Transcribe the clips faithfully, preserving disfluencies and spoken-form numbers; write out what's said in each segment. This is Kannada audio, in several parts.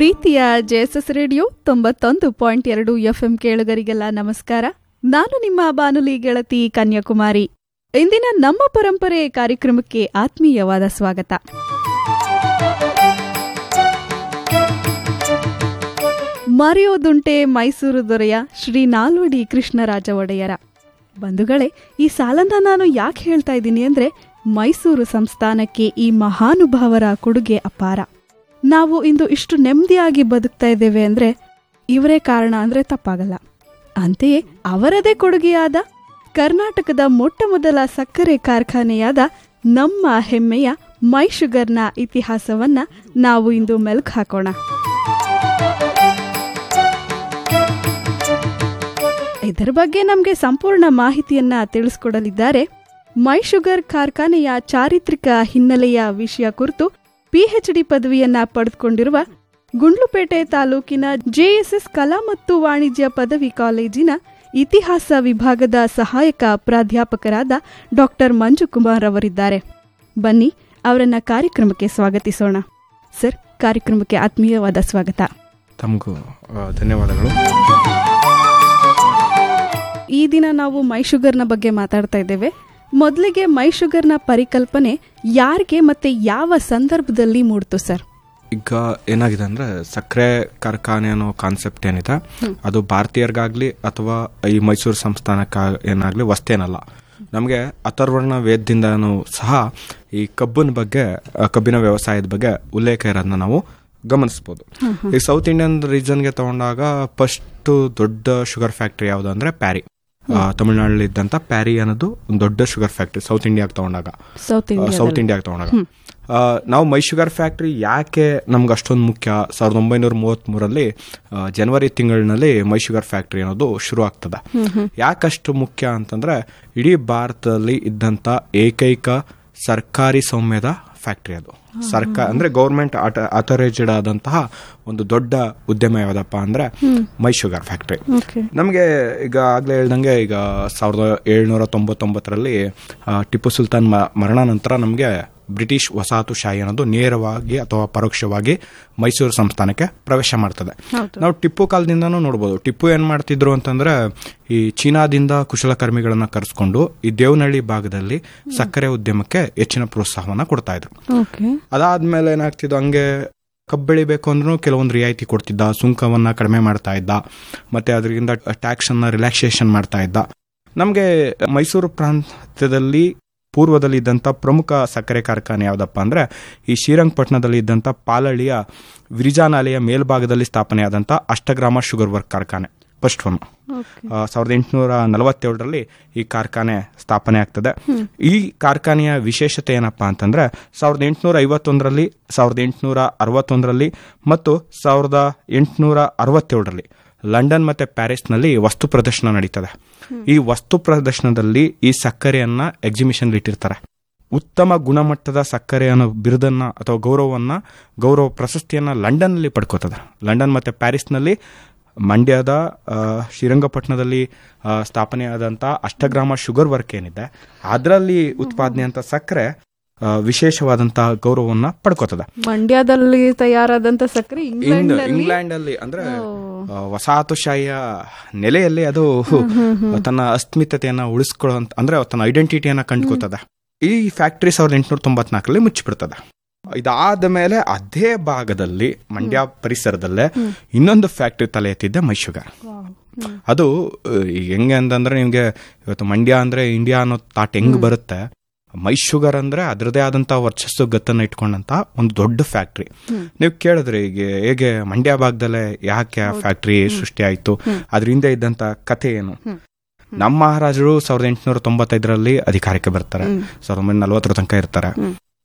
ಪ್ರೀತಿಯ ಜೆಎಸ್ಎಸ್ ರೇಡಿಯೋ ತೊಂಬತ್ತೊಂದು ಪಾಯಿಂಟ್ ಎರಡು ಎಫ್ಎಂ ಕೇಳುಗರಿಗೆಲ್ಲ ನಮಸ್ಕಾರ. ನಾನು ನಿಮ್ಮ ಬಾನುಲಿ ಗೆಳತಿ ಕನ್ಯಾಕುಮಾರಿ. ಇಂದಿನ ನಮ್ಮ ಪರಂಪರೆ ಕಾರ್ಯಕ್ರಮಕ್ಕೆ ಆತ್ಮೀಯವಾದ ಸ್ವಾಗತ. ಮರೆಯೋದುಂಟೆ ಮೈಸೂರು ದೊರೆಯ ಶ್ರೀ ನಾಲ್ವಡಿ ಕೃಷ್ಣರಾಜ ಒಡೆಯರ. ಬಂಧುಗಳೇ, ಈ ಸಾಲನ್ನ ನಾನು ಯಾಕೆ ಹೇಳ್ತಾ ಇದ್ದೀನಿ ಅಂದ್ರೆ, ಮೈಸೂರು ಸಂಸ್ಥಾನಕ್ಕೆ ಈ ಮಹಾನುಭಾವರ ಕೊಡುಗೆ ಅಪಾರ. ನಾವು ಇಂದು ಇಷ್ಟು ನೆಮ್ಮದಿಯಾಗಿ ಬದುಕ್ತಾ ಇದ್ದೇವೆ ಅಂದ್ರೆ ಇವರೇ ಕಾರಣ ಅಂದ್ರೆ ತಪ್ಪಾಗಲ್ಲ. ಅಂತೆಯೇ ಅವರದೇ ಕೊಡುಗೆಯಾದ ಕರ್ನಾಟಕದ ಮೊಟ್ಟ ಮೊದಲ ಸಕ್ಕರೆ ಕಾರ್ಖಾನೆಯಾದ ನಮ್ಮ ಹೆಮ್ಮೆಯ ಮೈ ಶುಗರ್ನ ಇತಿಹಾಸವನ್ನ ನಾವು ಇಂದು ಮೆಲುಕು ಹಾಕೋಣ. ಇದರ ಬಗ್ಗೆ ನಮಗೆ ಸಂಪೂರ್ಣ ಮಾಹಿತಿಯನ್ನ ತಿಳಿಸ್ಕೊಡಲಿದ್ದಾರೆ. ಮೈ ಶುಗರ್ ಕಾರ್ಖಾನೆಯ ಚಾರಿತ್ರಿಕ ಹಿನ್ನೆಲೆಯ ವಿಷಯ ಕುರಿತು ಪಿಎಚ್ಡಿ ಪದವಿಯನ್ನ ಪಡೆದುಕೊಂಡಿರುವ ಗುಂಡ್ಲುಪೇಟೆ ತಾಲೂಕಿನ ಜೆಎಸ್ಎಸ್ ಕಲಾ ಮತ್ತು ವಾಣಿಜ್ಯ ಪದವಿ ಕಾಲೇಜಿನ ಇತಿಹಾಸ ವಿಭಾಗದ ಸಹಾಯಕ ಪ್ರಾಧ್ಯಾಪಕರಾದ ಡಾಕ್ಟರ್ ಮಂಜುಕುಮಾರ್ ಅವರಿದ್ದಾರೆ. ಬನ್ನಿ ಅವರನ್ನ ಕಾರ್ಯಕ್ರಮಕ್ಕೆ ಸ್ವಾಗತಿಸೋಣ. ಸರ್, ಕಾರ್ಯಕ್ರಮಕ್ಕೆ ಆತ್ಮೀಯವಾದ ಸ್ವಾಗತ. ತಮಗೂ ಧನ್ಯವಾದಗಳು. ಈ ದಿನ ನಾವು ಮೈ ಶುಗರ್ನ ಬಗ್ಗೆ ಮಾತಾಡ್ತಾ ಇದ್ದೇವೆ. ಮೊದಲಿಗೆ ಮೈ ಶುಗರ್ನ ಪರಿಕಲ್ಪನೆ ಯಾರಿಗೆ ಮತ್ತೆ ಯಾವ ಸಂದರ್ಭದಲ್ಲಿ ಮೂಡ್ತು ಸರ್? ಈಗ ಏನಾಗಿದೆ ಅಂದ್ರೆ, ಸಕ್ಕರೆ ಕಾರ್ಖಾನೆ ಅನ್ನೋ ಕಾನ್ಸೆಪ್ಟ್ ಏನಿದೆ ಅದು ಭಾರತೀಯರಿಗಾಗ್ಲಿ ಅಥವಾ ಈ ಮೈಸೂರು ಸಂಸ್ಥಾನಕ್ಕೆ ಏನಾಗ್ಲಿ ವಸ್ತೇನಲ್ಲ. ನಮಗೆ ಅಥರ್ವರ್ಣ ವೇದದಿಂದನೂ ಸಹ ಈ ಕಬ್ಬಿನ ಬಗ್ಗೆ, ಕಬ್ಬಿನ ವ್ಯವಸಾಯದ ಬಗ್ಗೆ ಉಲ್ಲೇಖ ಇರೋದನ್ನ ನಾವು ಗಮನಿಸಬಹುದು. ಈ ಸೌತ್ ಇಂಡಿಯನ್ ರೀಜನ್ಗೆ ತಗೊಂಡಾಗ ಫಸ್ಟ್ ದೊಡ್ಡ ಶುಗರ್ ಫ್ಯಾಕ್ಟರಿ ಯಾವುದು ಅಂದ್ರೆ ಪ್ಯಾರಿ. ತಮಿಳುನಾಡಲ್ಲಿ ಇದ್ದಂತ ಪ್ಯಾರಿ ಅನ್ನೋದು ಒಂದು ದೊಡ್ಡ ಶುಗರ್ ಫ್ಯಾಕ್ಟರಿ ಸೌತ್ ಇಂಡಿಯಾಗೆ ತಗೊಂಡಾಗ ಸೌತ್ ಇಂಡಿಯಾಗೆ ತಗೊಂಡಾಗ ನಾವು ಮೈ ಶುಗರ್ ಫ್ಯಾಕ್ಟರಿ ಯಾಕೆ ನಮ್ಗೆ ಅಷ್ಟೊಂದು ಮುಖ್ಯ? ಸಾವಿರದ ಒಂಬೈನೂರ ಮೂವತ್ತ್ ಮೂರಲ್ಲಿ ಜನವರಿ ತಿಂಗಳಿನಲ್ಲಿ ಮೈ ಶುಗರ್ ಫ್ಯಾಕ್ಟರಿ ಅನ್ನೋದು ಶುರು ಆಗ್ತದೆ. ಯಾಕಷ್ಟು ಮುಖ್ಯ ಅಂತಂದ್ರೆ, ಇಡೀ ಭಾರತದಲ್ಲಿ ಇದ್ದಂತ ಏಕೈಕ ಸರ್ಕಾರಿ ಸೌಮ್ಯದ ಫ್ಯಾಕ್ಟರಿ ಅದು. ಸರ್ಕಾರ ಅಂದ್ರೆ ಗೌರ್ಮೆಂಟ್ ಅಥರೈಸ್ಡ್ ಆದಂತಹ ಒಂದು ದೊಡ್ಡ ಉದ್ಯಮ ಯಾವ್ದಪ್ಪ ಅಂದ್ರೆ ಮೈ ಶುಗರ್ ಫ್ಯಾಕ್ಟರಿ. ನಮಗೆ ಈಗ ಆಗ್ಲೇ ಹೇಳ್ದಂಗೆ, ಈಗ ಸಾವಿರದ ಏಳ್ನೂರ ತೊಂಬತ್ತೊಂಬತ್ತರಲ್ಲಿ ಟಿಪ್ಪು ಸುಲ್ತಾನ್ ಮರಣ ನಂತರ ನಮಗೆ ಬ್ರಿಟಿಷ್ ವಸಾಹತುಶಾಹಿ ಅನ್ನೋದು ನೇರವಾಗಿ ಅಥವಾ ಪರೋಕ್ಷವಾಗಿ ಮೈಸೂರು ಸಂಸ್ಥಾನಕ್ಕೆ ಪ್ರವೇಶ ಮಾಡ್ತದೆ. ನಾವು ಟಿಪ್ಪು ಕಾಲದಿಂದನೂ ನೋಡ್ಬೋದು. ಟಿಪ್ಪು ಏನ್ ಮಾಡ್ತಿದ್ರು ಅಂತಂದ್ರೆ, ಈ ಚೀನಾದಿಂದ ಕುಶಲಕರ್ಮಿಗಳನ್ನ ಕರೆಸ್ಕೊಂಡು ಈ ದೇವನಹಳ್ಳಿ ಭಾಗದಲ್ಲಿ ಸಕ್ಕರೆ ಉದ್ಯಮಕ್ಕೆ ಹೆಚ್ಚಿನ ಪ್ರೋತ್ಸಾಹವನ್ನ ಕೊಡ್ತಾ ಇದ್ರು. ಅದಾದ್ಮೇಲೆ ಏನಾಗ್ತಿದ್ದು, ಹಂಗೆ ಕಬ್ಬು ಬೆಳಿಬೇಕು ಅಂದ್ರೂ ಕೆಲವೊಂದು ರಿಯಾಯಿತಿ ಕೊಡ್ತಿದ್ದ, ಸುಂಕವನ್ನ ಕಡಿಮೆ ಮಾಡ್ತಾ ಇದ್ದ, ಮತ್ತೆ ಅದರಿಂದ ಟ್ಯಾಕ್ಸ್ ಅನ್ನ ರಿಲ್ಯಾಕ್ಸೇಷನ್ ಮಾಡ್ತಾ ಇದ್ದ. ನಮ್ಗೆ ಮೈಸೂರು ಪ್ರಾಂತ್ಯದಲ್ಲಿ ಪೂರ್ವದಲ್ಲಿ ಇದ್ದಂಥ ಪ್ರಮುಖ ಸಕ್ಕರೆ ಕಾರ್ಖಾನೆ ಯಾವುದಪ್ಪ ಅಂದ್ರೆ, ಈ ಶ್ರೀರಂಗಪಟ್ಟಣದಲ್ಲಿ ಇದ್ದಂಥ ಪಾಲಳಿಯ ವಿರಿಜಾನಾಲೆಯ ಮೇಲ್ಭಾಗದಲ್ಲಿ ಸ್ಥಾಪನೆಯಾದಂಥ ಅಷ್ಟಗ್ರಾಮ ಶುಗರ್ ವರ್ಕ್ ಕಾರ್ಖಾನೆ ಫಸ್ಟ್ ಒನ್. ಸಾವಿರದ ಎಂಟುನೂರ ನಲವತ್ತೇಳರಲ್ಲಿ ಈ ಕಾರ್ಖಾನೆ ಸ್ಥಾಪನೆ ಆಗ್ತದೆ. ಈ ಕಾರ್ಖಾನೆಯ ವಿಶೇಷತೆ ಏನಪ್ಪಾ ಅಂತಂದ್ರೆ, ಸಾವಿರದ ಎಂಟುನೂರ ಐವತ್ತೊಂದರಲ್ಲಿ, ಸಾವಿರದ ಎಂಟುನೂರ ಅರವತ್ತೊಂದರಲ್ಲಿ ಮತ್ತು ಸಾವಿರದ ಎಂಟುನೂರ ಅರವತ್ತೇಳರಲ್ಲಿ ಲಂಡನ್ ಮತ್ತೆ ಪ್ಯಾರಿಸ್ನಲ್ಲಿ ವಸ್ತು ಪ್ರದರ್ಶನ ನಡೀತದೆ. ಈ ವಸ್ತು ಪ್ರದರ್ಶನದಲ್ಲಿ ಈ ಸಕ್ಕರೆಯನ್ನ ಎಕ್ಸಿಬಿಷನ್ ಇಟ್ಟಿರ್ತಾರೆ. ಉತ್ತಮ ಗುಣಮಟ್ಟದ ಸಕ್ಕರೆ ಅನ್ನೋ ಬಿರುದನ್ನ ಅಥವಾ ಗೌರವವನ್ನ, ಗೌರವ ಪ್ರಶಸ್ತಿಯನ್ನ ಲಂಡನ್ ನಲ್ಲಿ ಪಡ್ಕೋತದೆ. ಲಂಡನ್ ಮತ್ತೆ ಪ್ಯಾರಿಸ್ನಲ್ಲಿ ಮಂಡ್ಯದ ಶ್ರೀರಂಗಪಟ್ಟಣದಲ್ಲಿ ಸ್ಥಾಪನೆಯಾದಂಥ ಅಷ್ಟಗ್ರಾಮ ಶುಗರ್ ವರ್ಕ್ ಏನಿದೆ ಅದರಲ್ಲಿ ಉತ್ಪಾದನೆ ಅಂತ ಸಕ್ಕರೆ ವಿಶೇಷವಾದಂತಹ ಗೌರವವನ್ನ ಪಡ್ಕೋತದ. ಮಂಡ್ಯದಲ್ಲಿ ತಯಾರಾದಂತ ಸಕ್ಕರೆ ಇಂಗ್ಲೆಂಡ್ ಅಲ್ಲಿ ಅಂದ್ರೆ ವಸಾಹತುಶಾಹಿಯ ನೆಲೆಯಲ್ಲಿ ಅದು ತನ್ನ ಅಸ್ಮಿತತೆಯನ್ನ ಉಳಿಸ್ಕೊಳ್ಳೋ ಅಂದ್ರೆ ತನ್ನ ಐಡೆಂಟಿಟಿಯನ್ನ ಕಂಡುಕೋತದ. ಈ ಫ್ಯಾಕ್ಟರಿ ಸಾವಿರದ ಎಂಟುನೂರ ತೊಂಬತ್ನಾಲ್ಕರಲ್ಲಿ ಮುಚ್ಚಿಬಿಡ್ತದೆ. ಇದಾದ ಮೇಲೆ ಅದೇ ಭಾಗದಲ್ಲಿ ಮಂಡ್ಯ ಪರಿಸರದಲ್ಲೇ ಇನ್ನೊಂದು ಫ್ಯಾಕ್ಟರಿ ತಲೆ ಎತ್ತಿದ್ದೆ ಮೈ ಶುಗರ್. ಅದು ಹೆಂಗೆ ಅಂತಂದ್ರೆ, ನಿಮ್ಗೆ ಇವತ್ತು ಮಂಡ್ಯ ಅಂದ್ರೆ ಇಂಡಿಯಾ ಅನ್ನೋ ತಾಟ್ ಹೆಂಗ್ ಬರುತ್ತೆ, ಮೈ ಶುಗರ್ ಅಂದ್ರೆ ಅದರದೇ ಆದಂತಹ ವರ್ಚಸ್ಸು ಗತ್ತನ್ನ ಇಟ್ಕೊಂಡಂತ ಒಂದು ದೊಡ್ಡ ಫ್ಯಾಕ್ಟರಿ. ನೀವು ಕೇಳಿದ್ರೆ ಈಗ ಹೇಗೆ ಮಂಡ್ಯ ಭಾಗದಲ್ಲೇ ಯಾಕೆ ಫ್ಯಾಕ್ಟರಿ ಸೃಷ್ಟಿ ಆಯ್ತು, ಅದ್ರ ಹಿಂದೆ ಇದ್ದಂತ ಕಥೆ ಏನು? ನಮ್ಮ ಮಹಾರಾಜರು ಸಾವಿರದ ಎಂಟುನೂರ ತೊಂಬತ್ತೈದರಲ್ಲಿ ಅಧಿಕಾರಕ್ಕೆ ಬರ್ತಾರೆ, ಸಾವಿರದ ಒಂಬೈನೂರ ನಲವತ್ತರ ತನಕ ಇರ್ತಾರೆ.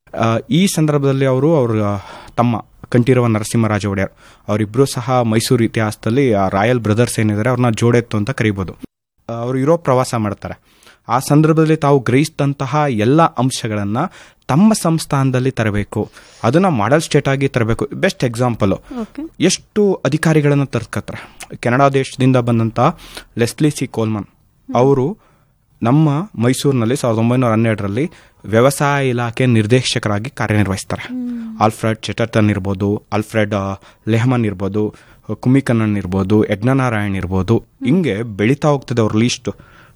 ಈ ಸಂದರ್ಭದಲ್ಲಿ ಅವರು ಅವ್ರ ತಮ್ಮ ಕಂಠೀರವ ನರಸಿಂಹರಾಜ ಒಡೆಯರ್ ಅವರಿಬ್ರು ಸಹ ಮೈಸೂರು ಇತಿಹಾಸದಲ್ಲಿ ರಾಯಲ್ ಬ್ರದರ್ಸ್ ಏನಿದ್ದಾರೆ ಅವ್ರನ್ನ ಜೋಡೆತ್ತು ಅಂತ ಕರೀಬಹುದು. ಅವರು ಯುರೋಪ್ ಪ್ರವಾಸ ಮಾಡ್ತಾರೆ. ಆ ಸಂದರ್ಭದಲ್ಲಿ ತಾವು ಗ್ರಹಿಸಿದಂತಹ ಎಲ್ಲ ಅಂಶಗಳನ್ನ ತಮ್ಮ ಸಂಸ್ಥಾನದಲ್ಲಿ ತರಬೇಕು, ಅದನ್ನ ಮಾಡೆಲ್ ಸ್ಟೇಟ್ ಆಗಿ ತರಬೇಕು. ಬೆಸ್ಟ್ ಎಕ್ಸಾಂಪಲ್, ಎಷ್ಟು ಅಧಿಕಾರಿಗಳನ್ನ ತರ್ಕತ್ತಾರೆ. ಕೆನಡಾ ದೇಶದಿಂದ ಬಂದಂತ ಲೆಸ್ಲಿ ಸಿ ಕೋಲ್ಮನ್ ಅವರು ನಮ್ಮ ಮೈಸೂರಿನಲ್ಲಿ ಸಾವಿರದ ಒಂಬೈನೂರ ಹನ್ನೆರಡರಲ್ಲಿ ವ್ಯವಸಾಯ ಇಲಾಖೆ ನಿರ್ದೇಶಕರಾಗಿ ಕಾರ್ಯನಿರ್ವಹಿಸ್ತಾರೆ. ಆಲ್ಫ್ರೆಡ್ ಚೆಟರ್ಟನ್ ಇರ್ಬೋದು, ಆಲ್ಫ್ರೆಡ್ ಲೆಹಮನ್ ಇರ್ಬೋದು, ಕುಮಿಕಣ್ಣನ್ ಇರ್ಬೋದು, ಯಜ್ಞನಾರಾಯಣ್ ಇರ್ಬೋದು, ಹಿಂಗೆ ಬೆಳೀತಾ ಹೋಗ್ತದೆ ಅವ್ರ ಲೀಸ್ಟ್.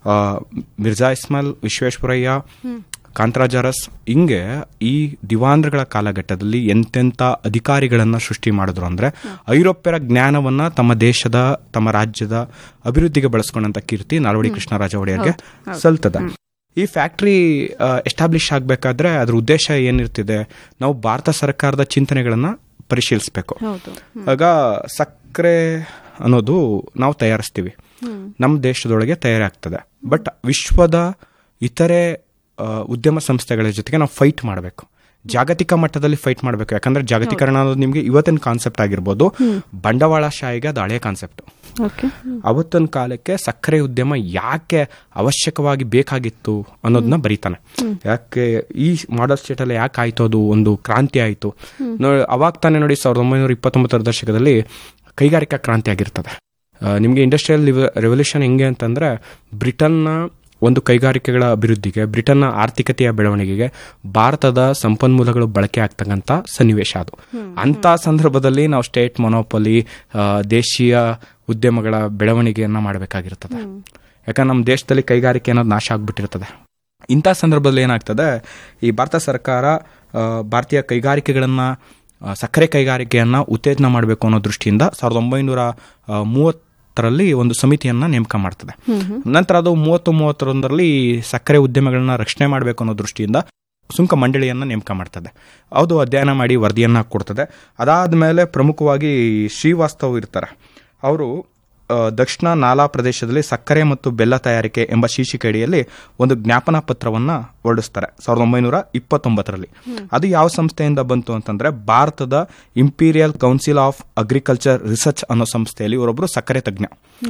ಮಿರ್ಜಾ ಇಸ್ಮಾಯಿಲ್, ವಿಶ್ವೇಶ್ವರಯ್ಯ, ಕಾಂತರಾಜಾರಸ್, ಹಿಂಗೆ ಈ ದಿವಾಂದ್ರಗಳ ಕಾಲಘಟ್ಟದಲ್ಲಿ ಎಂತೆಂಥ ಅಧಿಕಾರಿಗಳನ್ನ ಸೃಷ್ಟಿ ಮಾಡಿದ್ರು ಅಂದ್ರೆ ಐರೋಪ್ಯರ ಜ್ಞಾನವನ್ನ ತಮ್ಮ ದೇಶದ, ತಮ್ಮ ರಾಜ್ಯದ ಅಭಿವೃದ್ಧಿಗೆ ಬಳಸ್ಕೊಂಡಂತ ಕೀರ್ತಿ ನಾಲ್ವಡಿ ಕೃಷ್ಣರಾಜ ಒಡೆಯರ್ಗೆ ಸಲ್ತದೆ. ಈ ಫ್ಯಾಕ್ಟ್ರಿ ಎಸ್ಟಾಬ್ಲಿಷ್ ಆಗಬೇಕಾದ್ರೆ ಅದ್ರ ಉದ್ದೇಶ ಏನಿರ್ತಿದೆ, ನಾವು ಭಾರತ ಸರ್ಕಾರದ ಚಿಂತನೆಗಳನ್ನ ಪರಿಶೀಲಿಸಬೇಕು. ಆಗ ಸಕ್ಕರೆ ಅನ್ನೋದು ನಾವು ತಯಾರಿಸ್ತೀವಿ, ನಮ್ಮ ದೇಶದೊಳಗೆ ತಯಾರಾಗ್ತದೆ. ಬಟ್ ವಿಶ್ವದ ಇತರೆ ಉದ್ಯಮ ಸಂಸ್ಥೆಗಳ ಜೊತೆಗೆ ನಾವು ಫೈಟ್ ಮಾಡಬೇಕು, ಜಾಗತಿಕ ಮಟ್ಟದಲ್ಲಿ ಫೈಟ್ ಮಾಡಬೇಕು. ಯಾಕಂದ್ರೆ ಜಾಗತೀಕರಣ ಅನ್ನೋದು ನಿಮ್ಗೆ ಇವತ್ತಿನ ಕಾನ್ಸೆಪ್ಟ್ ಆಗಿರ್ಬೋದು, ಬಂಡವಾಳಶಾಹಿಗೆ ಅದು ಹಳೆಯ ಕಾನ್ಸೆಪ್ಟ್. ಅವತ್ತಿನ ಕಾಲಕ್ಕೆ ಸಕ್ಕರೆ ಉದ್ಯಮ ಯಾಕೆ ಅವಶ್ಯಕವಾಗಿ ಬೇಕಾಗಿತ್ತು ಅನ್ನೋದನ್ನ ಬರೀತಾನೆ. ಯಾಕೆ ಈ ಮಾಡಲ್ ಸ್ಟೇಟ್ ಅಲ್ಲಿ ಯಾಕೆ ಆಯ್ತು, ಅದು ಒಂದು ಕ್ರಾಂತಿ ಆಯ್ತು. ಅವಾಗ ತಾನೇ ನೋಡಿ ಸಾವಿರದ ಒಂಬೈನೂರ ಇಪ್ಪತ್ತೊಂಬತ್ತರ ದಶಕದಲ್ಲಿ ಕೈಗಾರಿಕಾ ಕ್ರಾಂತಿ ಆಗಿರ್ತದೆ. ನಿಮ್ಗೆ ಇಂಡಸ್ಟ್ರಿಯಲ್ ರೆವಲ್ಯೂಷನ್ ಹೆಂಗೆ ಅಂತಂದ್ರೆ, ಬ್ರಿಟನ್ನ ಒಂದು ಕೈಗಾರಿಕೆಗಳ ಅಭಿವೃದ್ಧಿಗೆ, ಬ್ರಿಟನ್ನ ಆರ್ಥಿಕತೆಯ ಬೆಳವಣಿಗೆಗೆ ಭಾರತದ ಸಂಪನ್ಮೂಲಗಳು ಬಳಕೆ ಆಗ್ತಕ್ಕಂಥ ಸನ್ನಿವೇಶ ಅದು. ಅಂತ ಸಂದರ್ಭದಲ್ಲಿ ನಾವು ಸ್ಟೇಟ್ ಮೊನೋಪಲಿ, ದೇಶೀಯ ಉದ್ಯಮಗಳ ಬೆಳವಣಿಗೆಯನ್ನ ಮಾಡಬೇಕಾಗಿರ್ತದೆ. ಯಾಕಂದ್ರೆ ನಮ್ಮ ದೇಶದಲ್ಲಿ ಕೈಗಾರಿಕೆ ಅನ್ನೋದು ನಾಶ ಆಗ್ಬಿಟ್ಟಿರ್ತದೆ. ಇಂಥ ಸಂದರ್ಭದಲ್ಲಿ ಏನಾಗ್ತದೆ, ಈ ಭಾರತ ಸರ್ಕಾರ ಭಾರತೀಯ ಕೈಗಾರಿಕೆಗಳನ್ನ, ಸಕ್ಕರೆ ಕೈಗಾರಿಕೆಯನ್ನ ಉತ್ತೇಜನ ಮಾಡಬೇಕು ಅನ್ನೋ ದೃಷ್ಟಿಯಿಂದ ಸಾವಿರದ ಒಂಬೈನೂರ ಮೂವತ್ತರಲ್ಲಿ ಒಂದು ಸಮಿತಿಯನ್ನ ನೇಮಕ ಮಾಡ್ತದೆ. ನಂತರ ಅದು ಮೂವತ್ತು ಮೂವತ್ತೊಂದರಲ್ಲಿ ಸಕ್ಕರೆ ಉದ್ಯಮಗಳನ್ನ ರಕ್ಷಣೆ ಮಾಡಬೇಕು ಅನ್ನೋ ದೃಷ್ಟಿಯಿಂದ ಸುಂಕ ಮಂಡಳಿಯನ್ನ ನೇಮಕ ಮಾಡ್ತದೆ. ಅದು ಅಧ್ಯಯನ ಮಾಡಿ ವರದಿಯನ್ನ ಕೊಡ್ತದೆ. ಅದಾದ್ಮೇಲೆ ಪ್ರಮುಖವಾಗಿ ಶ್ರೀವಾಸ್ತವ್ ಇರ್ತಾರೆ. ಅವರು ದಕ್ಷಿಣ ನಾಲಾ ಪ್ರದೇಶದಲ್ಲಿ ಸಕ್ಕರೆ ಮತ್ತು ಬೆಲ್ಲ ತಯಾರಿಕೆ ಎಂಬ ಶೀರ್ಷಿಕೆಯಡಿಯಲ್ಲಿ ಒಂದು ಜ್ಞಾಪನಾ ಪತ್ರವನ್ನ ಹೊರಡಿಸ್ತಾರೆ ಸಾವಿರದ ಒಂಬೈನೂರ ಇಪ್ಪತ್ತೊಂಬತ್ತರಲ್ಲಿ. ಅದು ಯಾವ ಸಂಸ್ಥೆಯಿಂದ ಬಂತು ಅಂತಂದ್ರೆ, ಭಾರತದ imperial council of agriculture research ಅನ್ನೋ ಸಂಸ್ಥೆಯಲ್ಲಿ ಇವರೊಬ್ರು ಸಕ್ಕರೆ ತಜ್ಞ.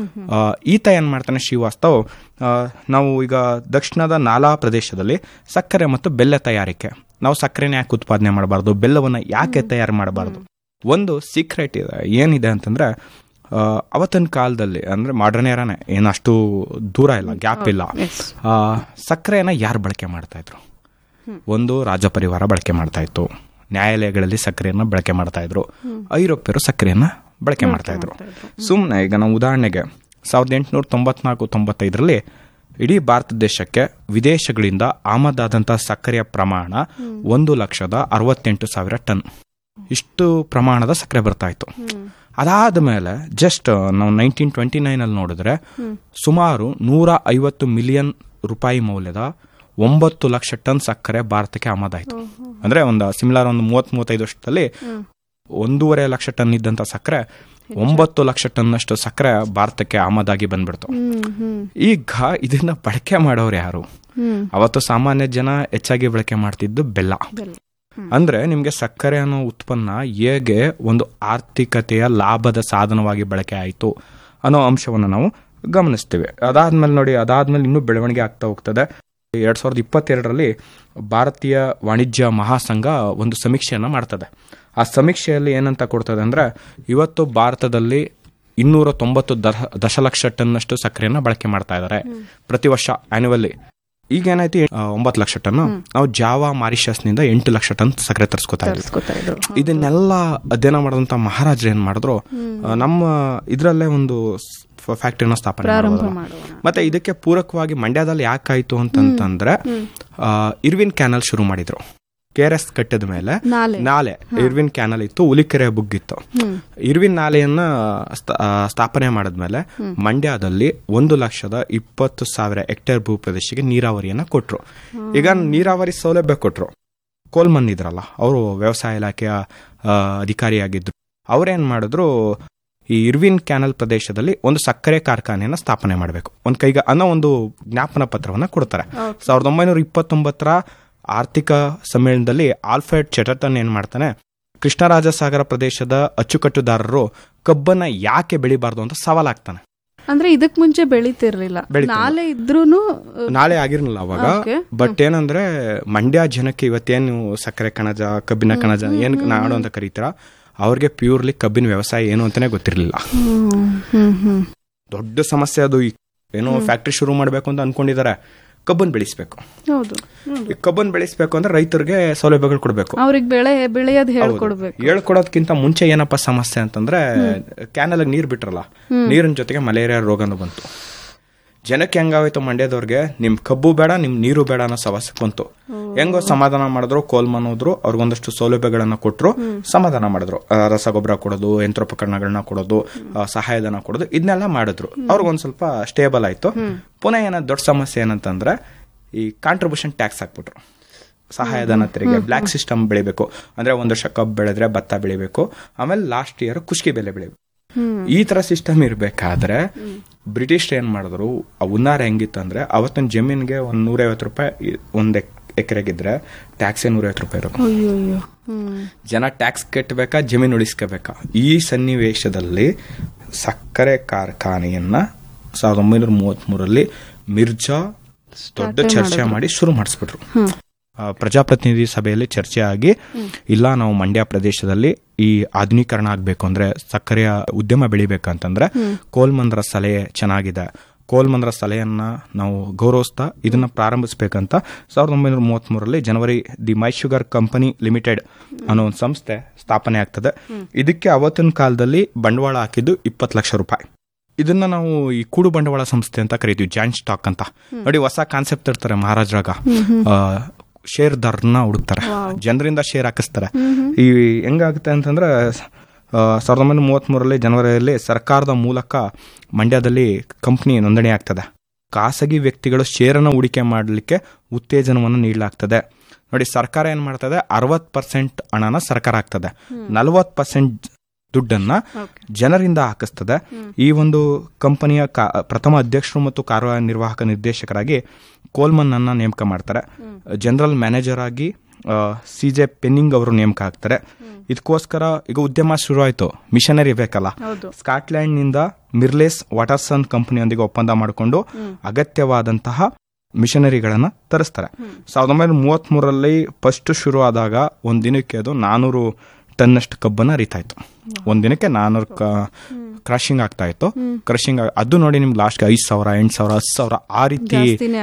ಈತ ಏನ್ ಮಾಡ್ತಾನೆ ಶ್ರೀವಾಸ್ತವ್, ನಾವು ಈಗ ದಕ್ಷಿಣದ ನಾಲಾ ಪ್ರದೇಶದಲ್ಲಿ ಸಕ್ಕರೆ ಮತ್ತು ಬೆಲ್ಲ ತಯಾರಿಕೆ, ನಾವು ಸಕ್ಕರೆನ ಯಾಕೆ ಉತ್ಪಾದನೆ ಮಾಡಬಾರ್ದು, ಬೆಲ್ಲವನ್ನ ಯಾಕೆ ತಯಾರು ಮಾಡಬಾರ್ದು. ಒಂದು ಸೀಕ್ರೆಟ್ ಇದೆ, ಏನಿದೆ ಅಂತಂದ್ರೆ, ಅವತ್ತಿನ ಕಾಲದಲ್ಲಿ ಅಂದ್ರೆ ಮಾಡರ್ನ್ ಏರಾನೆ, ಏನು ಅಷ್ಟು ದೂರ ಇಲ್ಲ, ಗ್ಯಾಪ್ ಇಲ್ಲ. ಸಕ್ಕರೆಯನ್ನ ಯಾರು ಬಳಕೆ ಮಾಡ್ತಾ ಇದ್ರು? ಒಂದು ರಾಜ ಪರಿವಾರ ಬಳಕೆ ಮಾಡ್ತಾ ಇತ್ತು, ನ್ಯಾಯಾಲಯಗಳಲ್ಲಿ ಸಕ್ಕರೆಯನ್ನ ಬಳಕೆ ಮಾಡ್ತಾ ಇದ್ರು, ಐರೋಪ್ಯರು ಸಕ್ಕರೆಯನ್ನ ಬಳಕೆ ಮಾಡ್ತಾ ಇದ್ರು. ಸುಮ್ಮನೆ ಈಗ ನಾವು ಉದಾಹರಣೆಗೆ ಸಾವಿರದ ಎಂಟುನೂರ ತೊಂಬತ್ನಾಲ್ಕು ತೊಂಬತ್ತೈದರಲ್ಲಿ ಇಡೀ ಭಾರತ ದೇಶಕ್ಕೆ ವಿದೇಶಗಳಿಂದ ಆಮದಾದಂತಹ ಸಕ್ಕರೆಯ ಪ್ರಮಾಣ ಒಂದು ಲಕ್ಷದ ಅರವತ್ತೆಂಟು ಸಾವಿರ ಟನ್, ಇಷ್ಟು ಪ್ರಮಾಣದ ಸಕ್ಕರೆ ಬರ್ತಾ ಇತ್ತು. ಅದಾದ ಮೇಲೆ ಜಸ್ಟ್ ನಾವು ನೈನ್ಟೀನ್ ಟ್ವೆಂಟಿ ನೈನ್ ಅಲ್ಲಿ ನೋಡಿದ್ರೆ ಸುಮಾರು ನೂರ ಐವತ್ತು ಮಿಲಿಯನ್ ರೂಪಾಯಿ ಮೌಲ್ಯದ ಒಂಬತ್ತು ಲಕ್ಷ ಟನ್ ಸಕ್ಕರೆ ಭಾರತಕ್ಕೆ ಆಮದಾಯಿತು. ಅಂದ್ರೆ ಒಂದು ಸಿಮಿಲರ್ ಒಂದು ಮೂವತ್ ಮೂವತ್ತೈದು ವರ್ಷದಲ್ಲಿ ಒಂದೂವರೆ ಲಕ್ಷ ಟನ್ ಇದ್ದಂತ ಸಕ್ಕರೆ ಒಂಬತ್ತು ಲಕ್ಷ ಟನ್ ಅಷ್ಟು ಸಕ್ಕರೆ ಭಾರತಕ್ಕೆ ಆಮದಾಗಿ ಬಂದ್ಬಿಡ್ತು. ಈಗ ಇದನ್ನ ಬಳಕೆ ಮಾಡೋರು ಯಾರು? ಅವತ್ತು ಸಾಮಾನ್ಯ ಜನ ಹೆಚ್ಚಾಗಿ ಬಳಕೆ ಮಾಡ್ತಿದ್ದು ಬೆಲ್ಲ. ಅಂದ್ರೆ ನಿಮ್ಗೆ ಸಕ್ಕರೆ ಅನ್ನೋ ಉತ್ಪನ್ನ ಹೇಗೆ ಒಂದು ಆರ್ಥಿಕತೆಯ ಲಾಭದ ಸಾಧನವಾಗಿ ಬಳಕೆ ಆಯಿತು ಅನ್ನೋ ಅಂಶವನ್ನು ನಾವು ಗಮನಿಸ್ತೀವಿ. ಅದಾದ್ಮೇಲೆ ನೋಡಿ, ಅದಾದ್ಮೇಲೆ ಇನ್ನೂ ಬೆಳವಣಿಗೆ ಆಗ್ತಾ ಹೋಗ್ತದೆ. ಎರಡ್ ಸಾವಿರದ ಇಪ್ಪತ್ತೆರಡರಲ್ಲಿ ಭಾರತೀಯ ವಾಣಿಜ್ಯ ಮಹಾಸಂಘ ಒಂದು ಸಮೀಕ್ಷೆಯನ್ನ ಮಾಡ್ತದೆ. ಆ ಸಮೀಕ್ಷೆಯಲ್ಲಿ ಏನಂತ ಕೊಡ್ತದೆ ಅಂದ್ರೆ, ಇವತ್ತು ಭಾರತದಲ್ಲಿ ಇನ್ನೂರ ತೊಂಬತ್ತು ದಶಲಕ್ಷ ಟನ್ ಅಷ್ಟು ಸಕ್ಕರೆಯನ್ನ ಬಳಕೆ ಮಾಡ್ತಾ ಇದ್ದಾರೆ ಪ್ರತಿ ವರ್ಷ ಆನ್ಯುವಲ್ಲಿ. ಈಗ ಏನಾಯ್ತು, ಒಂಬತ್ತು ಲಕ್ಷ ಟನ್. ನಾವು ಜಾವಾ ಮಾರಿಷಸ್ ನಿಂದ ಎಂಟು ಲಕ್ಷ ಟನ್ ಸಕ್ಕರೆ ತರಿಸ್ಕೊತಾ ಇದ್ವಿ. ಇದನ್ನೆಲ್ಲ ಅಧ್ಯಯನ ಮಾಡಿದಂತ ಮಹಾರಾಜರು ಏನ್ ಮಾಡಿದ್ರು, ನಮ್ಮ ಇದ್ರಲ್ಲೇ ಒಂದು ಫ್ಯಾಕ್ಟರಿನ ಸ್ಥಾಪನೆ ಮಾಡಿದ್ರು. ಮತ್ತೆ ಇದಕ್ಕೆ ಪೂರಕವಾಗಿ ಮಂಡ್ಯದಲ್ಲಿ ಯಾಕಾಯ್ತು ಅಂತಂದ್ರೆ, ಇರ್ವಿನ್ ಕ್ಯಾನಲ್ ಶುರು ಮಾಡಿದ್ರು. ಕೆ ಆರ್ ಎಸ್ ಕಟ್ಟಿದ ಮೇಲೆ ನಾಲೆ ಇರ್ವಿನ್ ಕ್ಯಾನಲ್ ಇತ್ತು, ಹುಲಿಕೆರೆ ಬುಗ್ಗಿತ್ತು. ಇರ್ವಿನ್ ನಾಲೆಯನ್ನ ಸ್ಥಾಪನೆ ಮಾಡಿದ್ಮೇಲೆ ಮಂಡ್ಯದಲ್ಲಿ ಒಂದು ಲಕ್ಷದ ಇಪ್ಪತ್ತು ಸಾವಿರ ಹೆಕ್ಟೇರ್ ಭೂ ಪ್ರದೇಶಕ್ಕೆ ನೀರಾವರಿಯನ್ನ ಕೊಟ್ರು. ಈಗ ನೀರಾವರಿ ಸೌಲಭ್ಯ ಕೊಟ್ರು. ಕೋಲ್ಮನ್ ಇದ್ರಲ್ಲ, ಅವರು ವ್ಯವಸಾಯ ಇಲಾಖೆಯ ಅಧಿಕಾರಿಯಾಗಿದ್ರು. ಅವ್ರೇನ್ ಮಾಡಿದ್ರು, ಈ ಇರ್ವಿನ್ ಕ್ಯಾನಲ್ ಪ್ರದೇಶದಲ್ಲಿ ಒಂದು ಸಕ್ಕರೆ ಕಾರ್ಖಾನೆಯನ್ನ ಸ್ಥಾಪನೆ ಮಾಡಬೇಕು ಒಂದ್ ಕೈಗ ಅನ್ನೋ ಒಂದು ಜ್ಞಾಪನ ಪತ್ರವನ್ನ ಕೊಡ್ತಾರೆ. ಸಾವಿರದ ಒಂಬೈನೂರ ಇಪ್ಪತ್ತೊಂಬತ್ತರ ಆರ್ಥಿಕ ಸಮ್ಮೇಳನದಲ್ಲಿ ಆಲ್ಫ್ರೆಡ್ ಚೆಟರ್ಟನ್ ಏನ್ ಮಾಡ್ತಾನೆ, ಕೃಷ್ಣರಾಜಸಾಗರ ಪ್ರದೇಶದ ಅಚ್ಚುಕಟ್ಟುದಾರರು ಕಬ್ಬನ್ನ ಯಾಕೆ ಬೆಳಿಬಾರ್ದು ಅಂತ ಸವಾಲಾಗ್ತಾನೆ. ಅಂದ್ರೆ ಇದಕ್ ಮುಂಚೆ ಬೆಳಿತಿರ್ಲಿಲ್ಲ, ನಾಳೆ ಇದ್ರೂನು ನಾಳೆ ಆಗಿರ್ಲಿಲ್ಲ ಅವಾಗ. ಬಟ್ ಏನಂದ್ರೆ, ಮಂಡ್ಯ ಜನಕ್ಕೆ ಇವತ್ತೇನು ಸಕ್ಕರೆ ಕಣಜ, ಕಬ್ಬಿನ ಕಣಜ ಏನ್ ನಾಡು ಅಂತ ಕರೀತಾರ, ಅವ್ರಿಗೆ ಪ್ಯೂರ್ಲಿ ಕಬ್ಬಿನ ವ್ಯವಸಾಯ ಏನು ಅಂತಾನೆ ಗೊತ್ತಿರ್ಲಿಲ್ಲ. ದೊಡ್ಡ ಸಮಸ್ಯೆ ಅದು. ಏನೋ ಫ್ಯಾಕ್ಟ್ರಿ ಶುರು ಮಾಡ್ಬೇಕು ಅಂತ ಅನ್ಕೊಂಡಿದ್ದಾರೆ, ಕಬ್ಬನ್ ಬೆಳೆಸಬೇಕು. ಹೌದು, ಕಬ್ಬನ್ ಬೆಳೆಸಬೇಕು ಅಂದ್ರೆ ರೈತರಿಗೆ ಸೌಲಭ್ಯಗಳು ಕೊಡಬೇಕು, ಅವ್ರಿಗೆ ಬೆಳೆ ಬೆಳೆಯೋದು ಹೇಳ್ಕೊಡ್ಬೇಕು. ಹೇಳ್ಕೊಡೋದಕ್ಕಿಂತ ಮುಂಚೆ ಏನಪ್ಪಾ ಸಮಸ್ಯೆ ಅಂತಂದ್ರೆ ಕ್ಯಾನಲ್ ನೀರ್ ಬಿಟ್ರಲ್ಲ, ನೀರಿನ ಜೊತೆಗೆ ಮಲೇರಿಯಾ ರೋಗನೂ ಬಂತು. ಜನಕ್ಕೆ ಹೆಂಗಾಯ್ತು, ಮಂಡ್ಯದವ್ರಿಗೆ ನಿಮ್ ಕಬ್ಬು ಬೇಡ ನಿಮ್ ನೀರು ಬೇಡ ಅನ್ನೋ ಸಮಸ್ಯೆ ಬಂತು. ಹೆಂಗೋ ಸಮಾಧಾನ ಮಾಡಿದ್ರು, ಕೋಲ್ಮನ್ ಹೋದ್ರು, ಅವ್ರಿಗೊಂದಷ್ಟು ಸೌಲಭ್ಯಗಳನ್ನ ಕೊಟ್ರು, ಸಮಾಧಾನ ಮಾಡಿದ್ರು. ರಸಗೊಬ್ಬರ ಕೊಡೋದು, ಯಂತ್ರೋಪಕರಣಗಳನ್ನ ಕೊಡೋದು, ಸಹಾಯಧನ ಕೊಡೋದು, ಇದನ್ನೆಲ್ಲ ಮಾಡಿದ್ರು. ಅವ್ರಿಗೊಂದ್ ಸ್ವಲ್ಪ ಸ್ಟೇಬಲ್ ಆಯ್ತು. ಪುನಃ ಏನ ದೊಡ್ಡ ಸಮಸ್ಯೆ ಏನಂತಂದ್ರೆ ಈ ಕಾಂಟ್ರಿಬ್ಯೂಷನ್ ಟ್ಯಾಕ್ಸ್ ಹಾಕ್ಬಿಟ್ರು. ಸಹಾಯಧನ ತೆರಿಗೆ, ಬ್ಲಾಕ್ ಸಿಸ್ಟಮ್ ಬೆಳಿಬೇಕು ಅಂದ್ರೆ ಒಂದ್ ವರ್ಷ ಕಬ್ಬು ಬೆಳೆದ್ರೆ ಭತ್ತ ಬೆಳಿಬೇಕು, ಆಮೇಲೆ ಲಾಸ್ಟ್ ಇಯರ್ ಕುಷ್ಕಿ ಬೆಲೆ ಬೆಳಿಬೇಕು. ಈ ತರ ಸಿಸ್ಟಮ್ ಇರ್ಬೇಕಾದ್ರೆ ಬ್ರಿಟಿಷ್ ಏನ್ ಮಾಡಿದ್ರು, ಆ ಉನ್ನಾರ ಹೆಂಗಿತ್ತು ಅಂದ್ರೆ ಅವತ್ತಿನ ಜಮೀನ್ಗೆ ಒಂದ್ ನೂರೈವತ್ತು ರೂಪಾಯಿ ಒಂದ್ ಎಕರೆಗಿದ್ರೆ ಟ್ಯಾಕ್ಸ್ ನೂರೈವತ್ತು ರೂಪಾಯಿ ಇರೋದು. ಜನ ಟ್ಯಾಕ್ಸ್ ಕಟ್ಟಬೇಕಾ, ಜಮೀನು ಉಳಿಸ್ಕೋಬೇಕಾ? ಈ ಸನ್ನಿವೇಶದಲ್ಲಿ ಸಕ್ಕರೆ ಕಾರ್ಖಾನೆಯನ್ನ ಸಾವಿರದ ಒಂಬೈನೂರ ಮೂವತ್ತ್ ಮೂರಲ್ಲಿ ಮಿರ್ಜಾ ದೊಡ್ಡ ಚರ್ಚೆ ಮಾಡಿ ಶುರು ಮಾಡಿಸ್ಬಿಟ್ರು. ಪ್ರಜಾಪ್ರತಿನಿಧಿ ಸಭೆಯಲ್ಲಿ ಚರ್ಚೆ ಆಗಿ, ಇಲ್ಲ ನಾವು ಮಂಡ್ಯ ಪ್ರದೇಶದಲ್ಲಿ ಈ ಆಧುನೀಕರಣ ಆಗ್ಬೇಕು ಅಂದ್ರೆ, ಸಕ್ಕರೆಯ ಉದ್ಯಮ ಬೆಳಿಬೇಕಂತಂದ್ರೆ ಕೋಲ್ಮನ್ರ ಸಲಹೆ ಚೆನ್ನಾಗಿದೆ, ಕೋಲ್ಮನ್ರ ಸಲಹೆಯನ್ನ ನಾವು ಗೌರವಿಸ್ತಾ ಇದನ್ನ ಪ್ರಾರಂಭಿಸಬೇಕಂತ ಸಾವಿರದ ಒಂಬೈನೂರ ಮೂವತ್ತ್ ಮೂರರಲ್ಲಿ ಜನವರಿ the my sugar company limited ಅನ್ನೋ ಒಂದು ಸಂಸ್ಥೆ ಸ್ಥಾಪನೆ ಆಗ್ತದೆ. ಇದಕ್ಕೆ ಅವತ್ತಿನ ಕಾಲದಲ್ಲಿ ಬಂಡವಾಳ ಹಾಕಿದ್ದು ಇಪ್ಪತ್ತು ಲಕ್ಷ ರೂಪಾಯಿ. ಇದನ್ನ ನಾವು ಈ ಕೂಡು ಬಂಡವಾಳ ಸಂಸ್ಥೆ ಅಂತ ಕರಿತೀವಿ, ಜಾಯಿಂಟ್ ಸ್ಟಾಕ್ ಅಂತ. ನೋಡಿ, ಹೊಸ ಕಾನ್ಸೆಪ್ಟ್ ಇರ್ತಾರೆ ಮಹಾರಾಜರಾಗ, ಶೇರ್ ದಾರನ್ನ ಹುಡುಕ್ತಾರೆ, ಜನರಿಂದ ಶೇರ್ ಹಾಕಿಸ್ತಾರೆ. ಈ ಹೆಂಗಾಗುತ್ತೆ ಅಂತಂದ್ರೆ ಸಾವಿರದ ಒಂಬೈನೂರ ಮೂವತ್ತ್ ಮೂರರಲ್ಲಿ ಜನವರಿಯಲ್ಲಿ ಸರ್ಕಾರದ ಮೂಲಕ ಮಂಡ್ಯದಲ್ಲಿ ಕಂಪ್ನಿ ನೋಂದಣಿ ಆಗ್ತದೆ. ಖಾಸಗಿ ವ್ಯಕ್ತಿಗಳು ಶೇರನ್ನು ಹೂಡಿಕೆ ಮಾಡಲಿಕ್ಕೆ ಉತ್ತೇಜನವನ್ನು ನೀಡಲಾಗ್ತದೆ. ನೋಡಿ, ಸರ್ಕಾರ ಏನ್ ಮಾಡ್ತದೆ, ಅರವತ್ ಪರ್ಸೆಂಟ್ ಹಣನ ಸರ್ಕಾರ ಹಾಕ್ತದೆ, ನಲವತ್ ಪರ್ಸೆಂಟ್ ದುಡ್ಡನ್ನ ಜನರಿಂದ ಹಾಕಿಸ್ತದೆ. ಈ ಒಂದು ಕಂಪನಿಯ ಪ್ರಥಮ ಅಧ್ಯಕ್ಷರು ಮತ್ತು ಕಾರ್ಯನಿರ್ವಾಹಕ ನಿರ್ದೇಶಕರಾಗಿ ಕೋಲ್ಮನ್ ಅನ್ನ ನೇಮಕ ಮಾಡ್ತಾರೆ. ಜನರಲ್ ಮ್ಯಾನೇಜರ್ ಆಗಿ ಸಿ ಜೆ ಪೆನ್ನಿಂಗ್ ಅವರು ನೇಮಕ ಆಗ್ತಾರೆ. ಇದಕ್ಕೋಸ್ಕರ ಈಗ ಉದ್ಯಮ ಶುರು ಆಯ್ತು, ಮಿಷನರಿ ಬೇಕಲ್ಲ. ಸ್ಕಾಟ್ಲ್ಯಾಂಡ್ ನಿಂದ ಮಿರ್ಲೇಸ್ ವಾಟರ್ಸನ್ ಕಂಪನಿಯೊಂದಿಗೆ ಒಪ್ಪಂದ ಮಾಡಿಕೊಂಡು ಅಗತ್ಯವಾದಂತಹ ಮಿಷನರಿಗಳನ್ನ ತರಿಸ್ತಾರೆ. ಸಾವಿರದ ಒಂಬೈನೂರ ಮೂವತ್ತ್ ಮೂರರಲ್ಲಿ ಫಸ್ಟ್ ಶುರು ಆದಾಗ ಒಂದ್ ದಿನಕ್ಕೆ ಅದು ನಾನೂರು ಟನ್ನಷ್ಟು ಕಬ್ಬನ್ನ ಅರಿತಾ ಇತ್ತು. ಒಂದಿನಕ್ಕೆ ನಾನೂರು ಕ್ರಶಿಂಗ್ ಆಗ್ತಾ ಇತ್ತು. ಕ್ರಶಿಂಗ್ ಅದು ನೋಡಿ ನಿಮ್ಗೆ ಲಾಸ್ಟ್ ಐದ್ ಸಾವಿರ ಎಂಟು ಸಾವಿರ ಹತ್ತು ಸಾವಿರ ಆ ರೀತಿ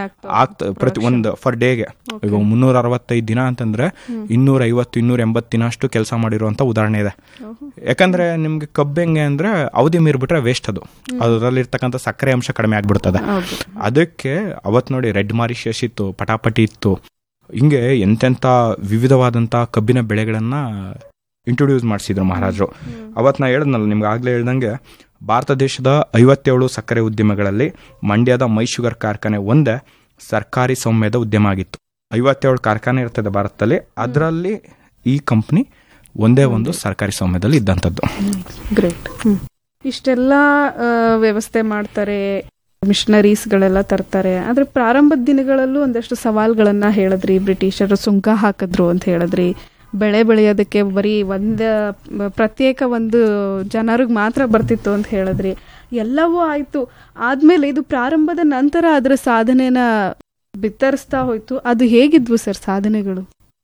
ಆಗ್ತಾ ಪ್ರತಿ ಒಂದು ಫರ್ ಡೇಗೆ. ಈಗ ಮುನ್ನೂರ ಅರವತ್ತೈದು ದಿನ ಅಂತಂದ್ರೆ ಇನ್ನೂರ ಐವತ್ತು ಇನ್ನೂರ ಎಂಬತ್ತು ದಿನ ಅಷ್ಟು ಕೆಲಸ ಮಾಡಿರುವಂತ ಉದಾಹರಣೆ ಇದೆ. ಯಾಕಂದ್ರೆ ನಿಮ್ಗೆ ಕಬ್ಬು ಹೆಂಗೆ ಅಂದ್ರೆ ಅವಧಿ ಮೀರ್ಬಿಟ್ರೆ ವೇಸ್ಟ್, ಅದು ಅದರಲ್ಲಿರ್ತಕ್ಕಂಥ ಸಕ್ಕರೆ ಅಂಶ ಕಡಿಮೆ ಆಗ್ಬಿಡ್ತದೆ. ಅದಕ್ಕೆ ಅವತ್ ನೋಡಿ ರೆಡ್ ಮಾರಿಷಸ್ ಇತ್ತು, ಪಟಾಪಟಿ ಇತ್ತು, ಹಿಂಗೆ ಎಂತೆಂತ ವಿವಿಧವಾದಂತ ಕಬ್ಬಿನ ಬೆಳೆಗಳನ್ನ ಇಂಟ್ರೊಡ್ಯೂಸ್ ಮಾಡಿಸಿದ್ರು ಮಹಾರಾಜರು. ಅವತ್ ನಾ ಹೇಳಿದ್ನಲ್ಲ ನಿಮ್ಗೆ ಆಗ್ಲೇ ಹೇಳ್ದಂಗೆ, ಭಾರತ ದೇಶದ ಐವತ್ತೇಳು ಸಕ್ಕರೆ ಉದ್ಯಮಗಳಲ್ಲಿ ಮಂಡ್ಯದ ಮೈ ಶುಗರ್ ಕಾರ್ಖಾನೆ ಒಂದೇ ಸರ್ಕಾರಿ ಸ್ವಾಮ್ಯದ ಉದ್ಯಮ ಆಗಿತ್ತು. ಐವತ್ತೇಳು ಕಾರ್ಖಾನೆ ಇರ್ತದೆ ಭಾರತದಲ್ಲಿ, ಅದರಲ್ಲಿ ಈ ಕಂಪ್ನಿ ಒಂದೇ ಒಂದು ಸರ್ಕಾರಿ ಸ್ವಾಮ್ಯದಲ್ಲಿ ಇದ್ದಂಥದ್ದು. ಗ್ರೇಟ್. ಇಷ್ಟೆಲ್ಲ ವ್ಯವಸ್ಥೆ ಮಾಡ್ತಾರೆ, ಮಿಷನರೀಸ್ಗಳೆಲ್ಲ ತರ್ತಾರೆ. ಆದ್ರೆ ಪ್ರಾರಂಭದ ದಿನಗಳಲ್ಲೂ ಒಂದಷ್ಟು ಸವಾಲ್ಗಳನ್ನ ಹೇಳಿದ್ರಿ. ಬ್ರಿಟಿಷರು ಸುಂಕ ಹಾಕಿದ್ರು ಅಂತ ಹೇಳಿದ್ರಿ. ಬೆಳೆ ಬೆಳೆಯೋದಕ್ಕೆ ಬರೀ ಒಂದ ಪ್ರತ್ಯೇಕ ಒಂದು ಜನರಿಗೆ ಮಾತ್ರ ಬರ್ತಿತ್ತು ಅಂತ ಹೇಳಿದ್ರಿ. ಎಲ್ಲವೂ ಆಯ್ತು. ಆದ್ಮೇಲೆ ಇದು ಪ್ರಾರಂಭದ ನಂತರ ಅದರ ಸಾಧನೆನ ಬಿತ್ತರಿಸ್ತಾ ಹೋಯ್ತು. ಅದು ಹೇಗಿದ್ವು ಸರ್ ಸಾಧನೆಗಳು?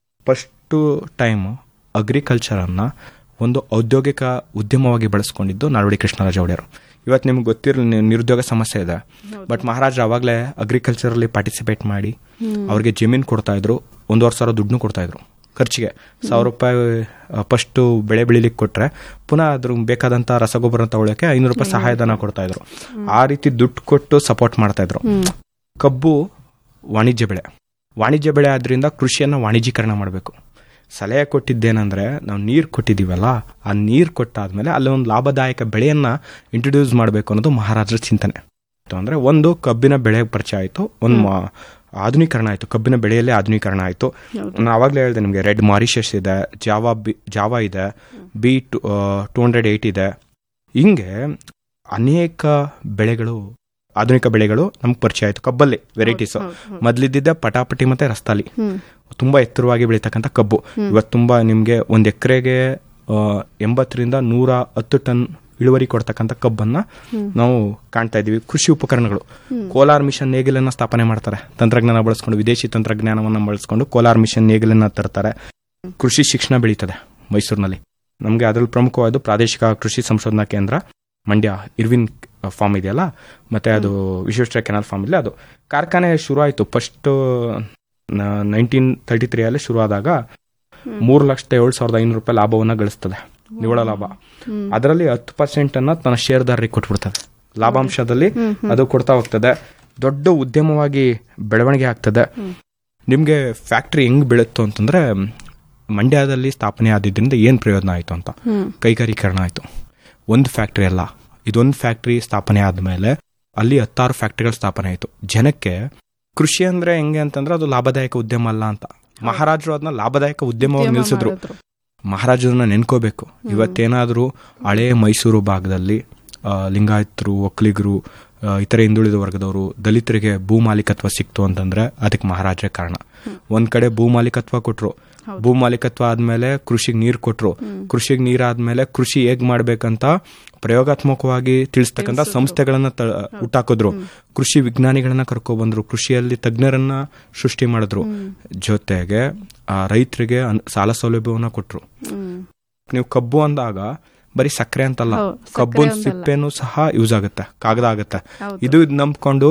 ಫಸ್ಟ್ ಟೈಮ್ ಅಗ್ರಿಕಲ್ಚರ್ ಅನ್ನ ಒಂದು ಔದ್ಯೋಗಿಕ ಉದ್ಯಮವಾಗಿ ಬಳಸ್ಕೊಂಡಿದ್ದು ನಾಲ್ವಡಿ ಕೃಷ್ಣರಾಜ ಒಡೆಯರು. ಇವತ್ತು ನಿಮ್ಗೆ ಗೊತ್ತಿರಲಿ ನಿರುದ್ಯೋಗ ಸಮಸ್ಯೆ ಇದೆ, ಬಟ್ ಮಹಾರಾಜರು ಅವಾಗಲೇ ಅಗ್ರಿಕಲ್ಚರ್ ಅಲ್ಲಿ ಪಾರ್ಟಿಸಿಪೇಟ್ ಮಾಡಿ ಅವ್ರಿಗೆ ಜಮೀನು ಕೊಡ್ತಾ ಇದ್ರು, ಒಂದೂವರೆ ಸಾವಿರ ದುಡ್ಡು ಕೊಡ್ತಾ ಇದ್ರು ಖರ್ಚಿಗೆ. ಸಾವಿರ ರೂಪಾಯಿ ಫಸ್ಟ್ ಬೆಳೆ ಬೆಳಿಲಿಕ್ಕೆ ಕೊಟ್ರೆ ಪುನಃ ಅದ್ರ ಬೇಕಾದಂತ ರಸಗೊಬ್ಬರ ತಗೊಳ್ಳಕ್ಕೆ ಐನೂರು ರೂಪಾಯಿ ಸಹಾಯಧನ ಕೊಡ್ತಾ ಇದ್ರು. ಆ ರೀತಿ ದುಡ್ಡು ಕೊಟ್ಟು ಸಪೋರ್ಟ್ ಮಾಡ್ತಾ ಇದ್ರು. ಕಬ್ಬು ವಾಣಿಜ್ಯ ಬೆಳೆ, ವಾಣಿಜ್ಯ ಬೆಳೆ ಆದ್ರಿಂದ ಕೃಷಿಯನ್ನ ವಾಣಿಜ್ಯೀಕರಣ ಮಾಡಬೇಕು. ಸಲಹೆ ಕೊಟ್ಟಿದ್ದೇನೆಂದ್ರೆ, ನಾವು ನೀರು ಕೊಟ್ಟಿದ್ದೀವಲ್ಲ, ಆ ನೀರು ಕೊಟ್ಟಾದ್ಮೇಲೆ ಅಲ್ಲಿ ಒಂದು ಲಾಭದಾಯಕ ಬೆಳೆಯನ್ನ ಇಂಟ್ರೊಡ್ಯೂಸ್ ಮಾಡಬೇಕು ಅನ್ನೋದು ಮಹಾರಾಜರ ಚಿಂತನೆ. ಅಂದ್ರೆ ಒಂದು ಕಬ್ಬಿನ ಬೆಳೆ ಪರಿಚಯ ಆಯ್ತು, ಒಂದು ಆಧುನೀಕರಣ ಆಯ್ತು, ಕಬ್ಬಿನ ಬೆಳೆಯಲ್ಲೇ ಆಧುನೀಕರಣ ಆಯ್ತು. ನಾನು ಆವಾಗಲೇ ಹೇಳಿದೆ ನಿಮಗೆ, ರೆಡ್ ಮಾರಿಷಸ್ ಇದೆ, ಜಾವಾ ಬಿ ಜಾವಾ ಇದೆ, B to two hundred eight ಇದೆ. ಹಿಂಗೆ ಅನೇಕ ಬೆಳೆಗಳು, ಆಧುನಿಕ ಬೆಳೆಗಳು ನಮ್ಗೆ ಪರಿಚಯ ಆಯ್ತು. ಕಬ್ಬಲ್ಲಿ ವೆರೈಟೀಸ್ ಮೊದಲಿದ್ದಿದ್ದೆ ಪಟಾಪಟಿ ಮತ್ತೆ ರಸ್ತಾಲಿ, ತುಂಬಾ ಎತ್ತರವಾಗಿ ಬೆಳೀತಕ್ಕಂಥ ಕಬ್ಬು. ಇವತ್ತು ತುಂಬಾ ನಿಮ್ಗೆ ಒಂದ್ ಎಕರೆಗೆ ಎಂಬತ್ತರಿಂದ ನೂರ ಹತ್ತು ಟನ್ ಇಳುವರಿ ಕೊಡ್ತಕ್ಕಂಥ ಕಬ್ಬನ್ನ ನಾವು ಕಾಣ್ತಾ ಇದೀವಿ. ಕೃಷಿ ಉಪಕರಣಗಳು, ಕೋಲಾರ್ ಮಿಷನ್ ನೇಗಿಲನ್ನ ಸ್ಥಾಪನೆ ಮಾಡ್ತಾರೆ. ತಂತ್ರಜ್ಞಾನ ಬಳಸ್ಕೊಂಡು, ವಿದೇಶಿ ತಂತ್ರಜ್ಞಾನವನ್ನ ಬಳಸ್ಕೊಂಡು ಕೋಲಾರ್ ಮಿಷನ್ ನೇಗಿಲನ್ನ ತರ್ತಾರೆ. ಕೃಷಿ ಶಿಕ್ಷಣ ಬೆಳೀತದೆ ಮೈಸೂರಿನಲ್ಲಿ. ನಮ್ಗೆ ಅದ್ರಲ್ಲಿ ಪ್ರಮುಖವಾದ ಪ್ರಾದೇಶಿಕ ಕೃಷಿ ಸಂಶೋಧನಾ ಕೇಂದ್ರ ಮಂಡ್ಯ ಇರ್ವಿನ್ ಫಾರ್ಮ್ ಇದೆಯಲ್ಲ, ಮತ್ತೆ ಅದು ವಿಶ್ವೇಶ್ವರ ಕೆನಾಲ್ ಫಾರ್ಮ್ ಇಲ್ಲ, ಅದು ಕಾರ್ಖಾನೆ ಶುರು ಆಯಿತು ಫಸ್ಟ್ ನೈನ್ಟೀನ್ ತರ್ಟಿ ತ್ರೀ ಅಲ್ಲಿ ಶುರು ಆದಾಗ ಮೂರು ಲಕ್ಷದ ಏಳು ಸಾವಿರದ ಐನೂರು ರೂಪಾಯಿ ಲಾಭವನ್ನ ಗಳಿಸ್ತದೆ, ನಿವ್ವಳ ಲಾಭ. ಅದರಲ್ಲಿ ಹತ್ತು ಪರ್ಸೆಂಟ್ ಅನ್ನ ತನ್ನ ಷೇರ್ದಾರರಿಗೆ ಕೊಟ್ಬಿಡ್ತದೆ, ಲಾಭಾಂಶದಲ್ಲಿ ಅದು ಕೊಡ್ತಾ ಹೋಗ್ತದೆ. ದೊಡ್ಡ ಉದ್ಯಮವಾಗಿ ಬೆಳವಣಿಗೆ ಆಗ್ತದೆ. ನಿಮ್ಗೆ ಫ್ಯಾಕ್ಟ್ರಿ ಹೆಂಗ್ ಬೆಳೀತು ಅಂತಂದ್ರೆ, ಮಂಡ್ಯದಲ್ಲಿ ಸ್ಥಾಪನೆ ಆದಿದ್ದರಿಂದ ಏನ್ ಪ್ರಯೋಜನ ಆಯ್ತು ಅಂತ, ಕೈಗಾರೀಕರಣ ಆಯ್ತು. ಒಂದು ಫ್ಯಾಕ್ಟ್ರಿ ಅಲ್ಲ, ಇದೊಂದು ಫ್ಯಾಕ್ಟ್ರಿ ಸ್ಥಾಪನೆ ಆದ್ಮೇಲೆ ಅಲ್ಲಿ ಹತ್ತಾರು ಫ್ಯಾಕ್ಟ್ರಿಗಳು ಸ್ಥಾಪನೆ ಆಯ್ತು. ಜನಕ್ಕೆ ಕೃಷಿ ಅಂದ್ರೆ ಹೆಂಗೆ ಅಂತಂದ್ರೆ ಅದು ಲಾಭದಾಯಕ ಉದ್ಯಮ ಅಲ್ಲ ಅಂತ ಮಹಾರಾಜರು ಅದನ್ನ ಲಾಭದಾಯಕ ಉದ್ಯಮವಾಗಿ ನಿಲ್ಸಿದ್ರು. ಮಹಾರಾಜರನ್ನ ನೆನ್ಕೋಬೇಕು. ಇವತ್ತೇನಾದ್ರೂ ಹಳೇ ಮೈಸೂರು ಭಾಗದಲ್ಲಿ ಲಿಂಗಾಯತರು, ಒಕ್ಕಲಿಗರು, ಇತರೆ ಹಿಂದುಳಿದ ವರ್ಗದವರು, ದಲಿತರಿಗೆ ಭೂ ಮಾಲೀಕತ್ವ ಸಿಕ್ತು ಅಂತಂದ್ರೆ ಅದಕ್ಕೆ ಮಹಾರಾಜರೇ ಕಾರಣ. ಒಂದ್ ಕಡೆ ಭೂ ಮಾಲೀಕತ್ವ ಕೊಟ್ರು, ಭೂ ಮಾಲೀಕತ್ವ ಆದ್ಮೇಲೆ ಕೃಷಿಗೆ ನೀರ್ ಕೊಟ್ರು, ಕೃಷಿಗೆ ನೀರಾದ್ಮೇಲೆ ಕೃಷಿ ಹೇಗ್ ಮಾಡ್ಬೇಕಂತ ಪ್ರಯೋಗಾತ್ಮಕವಾಗಿ ತಿಳಿಸ್ತಕ್ಕಂಥ ಸಂಸ್ಥೆಗಳನ್ನ ಹುಟ್ಟಾಕಿದ್ರು, ಕೃಷಿ ವಿಜ್ಞಾನಿಗಳನ್ನ ಕರ್ಕೊ ಬಂದ್ರು, ಕೃಷಿಯಲ್ಲಿ ತಜ್ಞರನ್ನ ಸೃಷ್ಟಿ ಮಾಡಿದ್ರು, ಜೊತೆಗೆ ಆ ರೈತರಿಗೆ ಸಾಲ ಸೌಲಭ್ಯವನ್ನ ಕೊಟ್ರು. ನೀವು ಕಬ್ಬು ಅಂದಾಗ ಬರೀ ಸಕ್ಕರೆ ಅಂತಲ್ಲ, ಕಬ್ಬಿನ ಸಿಪ್ಪೆನೂ ಸಹ ಯೂಸ್ ಆಗುತ್ತೆ, ಕಾಗದ ಆಗುತ್ತೆ. ಇದು ನಂಬ್ಕೊಂಡು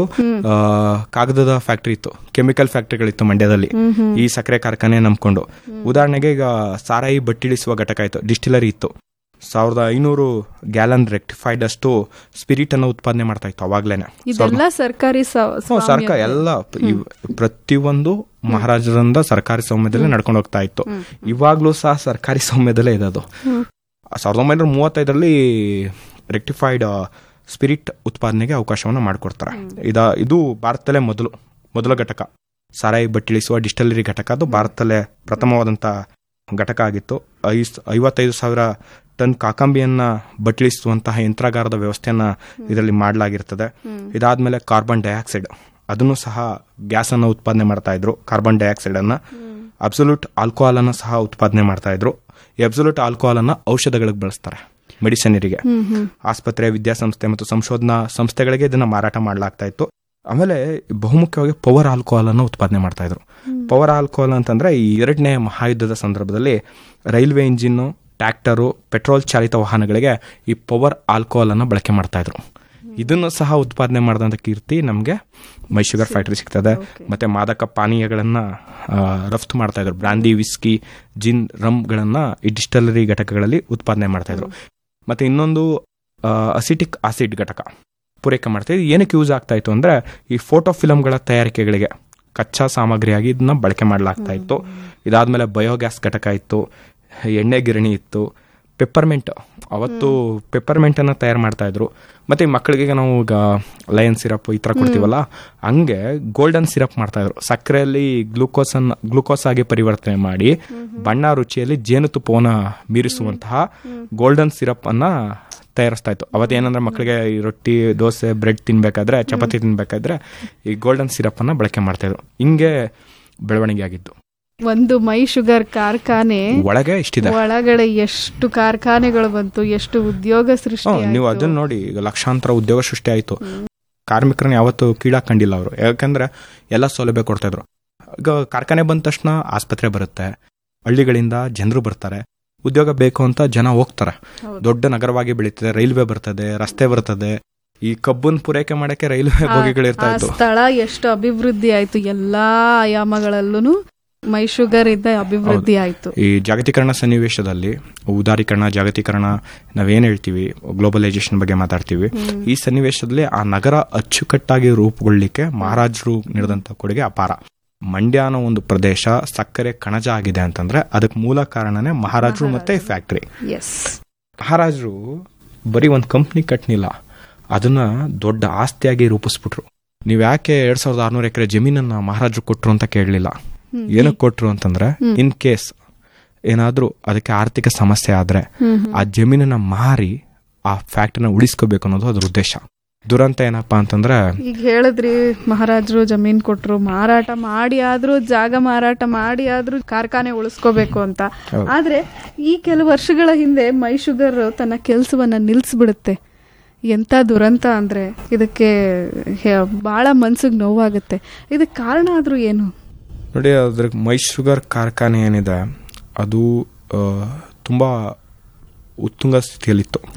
ಕಾಗದದ ಫ್ಯಾಕ್ಟ್ರಿ ಇತ್ತು, ಕೆಮಿಕಲ್ ಫ್ಯಾಕ್ಟ್ರಿಗಳಿತ್ತು ಮಂಡ್ಯದಲ್ಲಿ, ಈ ಸಕ್ಕರೆ ಕಾರ್ಖಾನೆ ನಂಬ್ಕೊಂಡು. ಉದಾಹರಣೆಗೆ ಈಗ ಸಾರಾಯಿ ಬಟ್ಟಿಳಿಸುವ ಘಟಕ ಇತ್ತು, ಡಿಸ್ಟಿಲರಿ ಇತ್ತು. ಸಾವಿರದ ಐನೂರು ಗ್ಯಾಲನ್ ರೆಕ್ಟಿಫೈಡ್ ಅಷ್ಟು ಸ್ಪಿರಿಟ್ ಅನ್ನು ಉತ್ಪಾದನೆ ಮಾಡ್ತಾ ಇತ್ತು ಅವಾಗ್ಲೇನೆ. ಸರ್ಕಾರಿ ಸರ್ಕಾರ ಎಲ್ಲ ಪ್ರತಿಯೊಂದು ಮಹಾರಾಜರಿಂದ ಸರ್ಕಾರಿ ಸ್ವಾಮ್ಯದಲ್ಲೇ ನಡ್ಕೊಂಡು ಹೋಗ್ತಾ ಇತ್ತು. ಇವಾಗ್ಲೂ ಸಹ ಸರ್ಕಾರಿ ಸ್ವಾಮ್ಯದಲ್ಲೇ ಇದೆ ಅದು. ಸಾವಿರದ ಒಂಬೈನೂರ ಮೂವತ್ತೈದರಲ್ಲಿ ರೆಕ್ಟಿಫೈಡ್ ಸ್ಪಿರಿಟ್ ಉತ್ಪಾದನೆಗೆ ಅವಕಾಶವನ್ನು ಮಾಡಿಕೊಡ್ತಾರೆ. ಇದ ಇದು ಭಾರತದಲ್ಲೇ ಮೊದಲು ಮೊದಲ ಘಟಕ, ಸಾರಾಯಿ ಬಟ್ಟಿಳಿಸುವ ಡಿಸ್ಟಿಲರಿ ಘಟಕ. ಅದು ಭಾರತದಲ್ಲೇ ಪ್ರಥಮವಾದಂಥ ಘಟಕ ಆಗಿತ್ತು. ಐ ಐವತ್ತೈದು ಸಾವಿರ ಟನ್ ಕಾಕಂಬಿಯನ್ನ ಬಟ್ಟಿಳಿಸುವಂತಹ ಯಂತ್ರಾಗಾರದ ವ್ಯವಸ್ಥೆಯನ್ನ ಇದರಲ್ಲಿ ಮಾಡಲಾಗಿರ್ತದೆ. ಇದಾದ್ಮೇಲೆ ಕಾರ್ಬನ್ ಡೈಆಕ್ಸೈಡ್, ಅದನ್ನು ಸಹ ಗ್ಯಾಸ್ ಅನ್ನು ಉತ್ಪಾದನೆ ಮಾಡ್ತಾ ಇದ್ರು. ಕಾರ್ಬನ್ ಡೈಆಕ್ಸೈಡ್ ಅನ್ನ, ಅಬ್ಸಲ್ಯೂಟ್ ಆಲ್ಕೋಹಾಲ್ ಅನ್ನ ಸಹ ಉತ್ಪಾದನೆ ಮಾಡ್ತಾ ಇದ್ರು. ಅಬ್ಸಲ್ಯೂಟ್ ಆಲ್ಕೋಹಾಲ್ ಅನ್ನ ಔಷಧಗಳಿಗೆ ಬಳಸ್ತಾರೆ, ಮೆಡಿಸಿನರಿಗೆ. ಆಸ್ಪತ್ರೆ, ವಿದ್ಯಾಸಂಸ್ಥೆ ಮತ್ತು ಸಂಶೋಧನಾ ಸಂಸ್ಥೆಗಳಿಗೆ ಇದನ್ನ ಮಾರಾಟ ಮಾಡಲಾಗ್ತಾ ಇತ್ತು. ಆಮೇಲೆ ಬಹುಮುಖ್ಯವಾಗಿ ಪವರ್ ಆಲ್ಕೋಹಾಲ್ ಅನ್ನು ಉತ್ಪಾದನೆ ಮಾಡ್ತಾ ಇದ್ರು. ಪವರ್ ಆಲ್ಕೋಹಾಲ್ ಅಂತಂದ್ರೆ ಈ ಎರಡನೇ ಮಹಾಯುದ್ಧದ ಸಂದರ್ಭದಲ್ಲಿ ರೈಲ್ವೆ ಇಂಜಿನ್, ಟ್ರ್ಯಾಕ್ಟರು, ಪೆಟ್ರೋಲ್ ಚಾಲಿತ ವಾಹನಗಳಿಗೆ ಈ ಪವರ್ ಆಲ್ಕೋಹಾಲ್ ಅನ್ನು ಬಳಕೆ ಮಾಡ್ತಾ ಇದ್ರು. ಇದನ್ನು ಸಹ ಉತ್ಪಾದನೆ ಮಾಡಿದಂಥ ಕೀರ್ತಿ ನಮಗೆ ಮೈ ಶುಗರ್ ಫ್ಯಾಕ್ಟರಿ ಸಿಗ್ತದೆ. ಮತ್ತೆ ಮಾದಕ ಪಾನೀಯಗಳನ್ನ ರಫ್ತು ಮಾಡ್ತಾ ಇದ್ರು, ಬ್ರಾಂದಿ, ವಿಸ್ಕಿ, ಜಿನ್, ರಮ್ಗಳನ್ನ ಈ ಡಿಸ್ಟಿಲರಿ ಘಟಕಗಳಲ್ಲಿ ಉತ್ಪಾದನೆ ಮಾಡ್ತಾ ಇದ್ರು. ಮತ್ತೆ ಇನ್ನೊಂದು ಅಸಿಟಿಕ್ ಆಸಿಡ್ ಘಟಕ ಪೂರೈಕೆ ಮಾಡ್ತಾ ಇದ್ರು. ಏನಕ್ಕೆ ಯೂಸ್ ಆಗ್ತಾ ಇತ್ತು ಅಂದ್ರೆ ಈ ಫೋಟೋ ಫಿಲಮ್ಗಳ ತಯಾರಿಕೆಗಳಿಗೆ ಕಚ್ಚಾ ಸಾಮಗ್ರಿಯಾಗಿ ಇದನ್ನ ಬಳಕೆ ಮಾಡಲಾಗ್ತಾ ಇತ್ತು. ಇದಾದ್ಮೇಲೆ ಬಯೋಗ್ಯಾಸ್ ಘಟಕ ಇತ್ತು, ಎಣ್ಣೆ ಗಿರಣಿ ಇತ್ತು, ಪೆಪ್ಪರ್ಮೆಂಟ್, ಅವತ್ತು ಪೆಪ್ಪರ್ಮೆಂಟ್ ಅನ್ನ ತಯಾರು ಮಾಡ್ತಾ ಇದ್ರು. ಮತ್ತೆ ಮಕ್ಕಳಿಗೆ ನಾವು ಈಗ ಲಯನ್ ಸಿರಪ್ ಈ ತರ ಕೊಡ್ತೀವಲ್ಲ, ಹಂಗೆ ಗೋಲ್ಡನ್ ಸಿರಪ್ ಮಾಡ್ತಾ ಇದ್ರು. ಸಕ್ಕರೆಯಲ್ಲಿ ಗ್ಲೂಕೋಸ್ ಅನ್ನ ಗ್ಲೂಕೋಸ್ ಆಗಿ ಪರಿವರ್ತನೆ ಮಾಡಿ ಬಣ್ಣ ರುಚಿಯಲ್ಲಿ ಜೇನುತುಪ್ಪವನ್ನ ಮೀರಿಸುವಂತಹ ಗೋಲ್ಡನ್ ಸಿರಪ್ ಅನ್ನ ತಯಾರಿಸ್ತಾ ಇತ್ತು. ಅವತ್ತೇನಂದ್ರೆ ಮಕ್ಕಳಿಗೆ ಈ ರೊಟ್ಟಿ, ದೋಸೆ, ಬ್ರೆಡ್ ತಿನ್ಬೇಕಾದ್ರೆ, ಚಪಾತಿ ತಿನ್ಬೇಕಾದ್ರೆ ಈ ಗೋಲ್ಡನ್ ಸಿರಪ್ ಅನ್ನ ಬಳಕೆ ಮಾಡ್ತಾ ಇದ್ರು. ಹಿಂಗೆ ಬೆಳವಣಿಗೆ ಆಗಿದ್ದು. ಒಂದು ಮೈ ಶುಗರ್ ಕಾರ್ಖಾನೆ ಒಳಗೆ ಇಷ್ಟಿದೆ, ಒಳಗಡೆ ಎಷ್ಟು ಕಾರ್ಖಾನೆಗಳು ಬಂತು, ಎಷ್ಟು ಉದ್ಯೋಗ ಸೃಷ್ಟಿ. ನೀವು ಅದನ್ನ ನೋಡಿ, ಈಗ ಲಕ್ಷಾಂತರ ಉದ್ಯೋಗ ಸೃಷ್ಟಿ ಆಯ್ತು. ಕಾರ್ಮಿಕರನ್ನ ಯಾವತ್ತು ಕೀಳಾಕೊಂಡಿಲ್ಲ ಅವರು, ಯಾಕಂದ್ರೆ ಎಲ್ಲ ಸೌಲಭ್ಯ ಕೊಡ್ತಾ ಇದ್ರು. ಈಗ ಕಾರ್ಖಾನೆ ಬಂದ ತಕ್ಷಣ ಆಸ್ಪತ್ರೆ ಬರುತ್ತೆ, ಹಳ್ಳಿಗಳಿಂದ ಜನರು ಬರ್ತಾರೆ, ಉದ್ಯೋಗ ಬೇಕು ಅಂತ ಜನ ಹೋಗ್ತಾರೆ. ದೊಡ್ಡ ನಗರವಾಗಿ ಬೆಳೀತದೆ, ರೈಲ್ವೆ ಬರ್ತದೆ, ರಸ್ತೆ ಬರ್ತದೆ. ಈ ಕಬ್ಬನ್ ಪೂರೈಕೆ ಮಾಡಕ್ಕೆ ರೈಲ್ವೆ ಬೋಗಿಗಳಿರ್ತಾ ಇತ್ತು. ಸ್ಥಳ ಎಷ್ಟು ಅಭಿವೃದ್ಧಿ ಆಯ್ತು, ಎಲ್ಲಾ ಆಯಾಮಗಳಲ್ಲೂ ಮೈ ಶುಗರ್ ಇಂದ ಅಭಿವೃದ್ಧಿ ಆಯ್ತು. ಈ ಜಾಗತೀಕರಣ ಸನ್ನಿವೇಶದಲ್ಲಿ ಉದಾರೀಕರಣ, ಜಾಗತೀಕರಣ ನಾವೇನ್ ಹೇಳ್ತೀವಿ, ಗ್ಲೋಬಲೈಸೇಷನ್ ಬಗ್ಗೆ ಮಾತಾಡ್ತೀವಿ. ಈ ಸನ್ನಿವೇಶದಲ್ಲಿ ಆ ನಗರ ಅಚ್ಚುಕಟ್ಟಾಗಿ ರೂಪುಗೊಳ್ಳಲಿಕ್ಕೆ ಮಹಾರಾಜರು ನೀಡಿದಂತ ಕೊಡುಗೆ ಅಪಾರ. ಮಂಡ್ಯ ಅನ್ನೋ ಒಂದು ಪ್ರದೇಶ ಸಕ್ಕರೆ ಕಣಜ ಆಗಿದೆ ಅಂತಂದ್ರೆ ಅದಕ್ಕೆ ಮೂಲ ಕಾರಣನೇ ಮಹಾರಾಜರು ಮತ್ತೆ ಫ್ಯಾಕ್ಟ್ರಿ. ಮಹಾರಾಜರು ಬರೀ ಒಂದು ಕಂಪ್ನಿ ಕಟ್ನಿಲ್ಲ, ಅದನ್ನ ದೊಡ್ಡ ಆಸ್ತಿಯಾಗಿ ರೂಪಿಸ್ಬಿಟ್ರು. ನೀವ್ ಯಾಕೆ ಎರಡ್ ಸಾವಿರದ ಆರ್ನೂರು ಎಕರೆ ಜಮೀನನ್ನ ಮಹಾರಾಜರು ಕೊಟ್ರು ಅಂತ ಕೇಳಲಿಲ್ಲ. ಏನಕ್ಕೆ ಕೊಟ್ರು ಅಂತಂದ್ರೆ, ಇನ್ ಕೇಸ್ ಏನಾದ್ರೂ ಅದಕ್ಕೆ ಆರ್ಥಿಕ ಸಮಸ್ಯೆ ಆದ್ರೆ ಆ ಜಮೀನನ್ನ ಮಾರಿ ಆ ಫ್ಯಾಕ್ಟ್ರಿನ ಉಳಿಸ್ಕೋಬೇಕು ಅನ್ನೋದು ಅದ್ರ ಉದ್ದೇಶ. ದುರಂತ ಏನಪ್ಪಾ ಅಂತಂದ್ರೆ, ಈಗ ಹೇಳಿದ್ರಿ ಮಹಾರಾಜರು ಜಮೀನ್ ಕೊಟ್ರು, ಮಾರಾಟ ಮಾಡಿ ಆದ್ರೂ, ಜಾಗ ಮಾರಾಟ ಮಾಡಿ ಆದ್ರೂ ಕಾರ್ಖಾನೆ ಉಳಿಸ್ಕೋಬೇಕು ಅಂತ. ಆದ್ರೆ ಈ ಕೆಲವು ವರ್ಷಗಳ ಹಿಂದೆ ಮೈ ಶುಗರ್ ತನ್ನ ಕೆಲಸವನ್ನ ನಿಲ್ಸ್ಬಿಡುತ್ತೆ. ಎಂತ ದುರಂತ ಅಂದ್ರೆ ಇದಕ್ಕೆ ಬಹಳ ಮನ್ಸಿಗೆ ನೋವಾಗುತ್ತೆ. ಇದಕ್ಕೆ ಕಾರಣ ಆದ್ರೂ ಏನು ನೋಡಿ, ಅದ್ರ ಮೈ ಶುಗರ್ ಕಾರ್ಖಾನೆ ಏನಿದೆ ಅದು ತುಂಬಾ ಉತ್ತುಂಗ ಸ್ಥಿತಿಯಲ್ಲಿತ್ತು.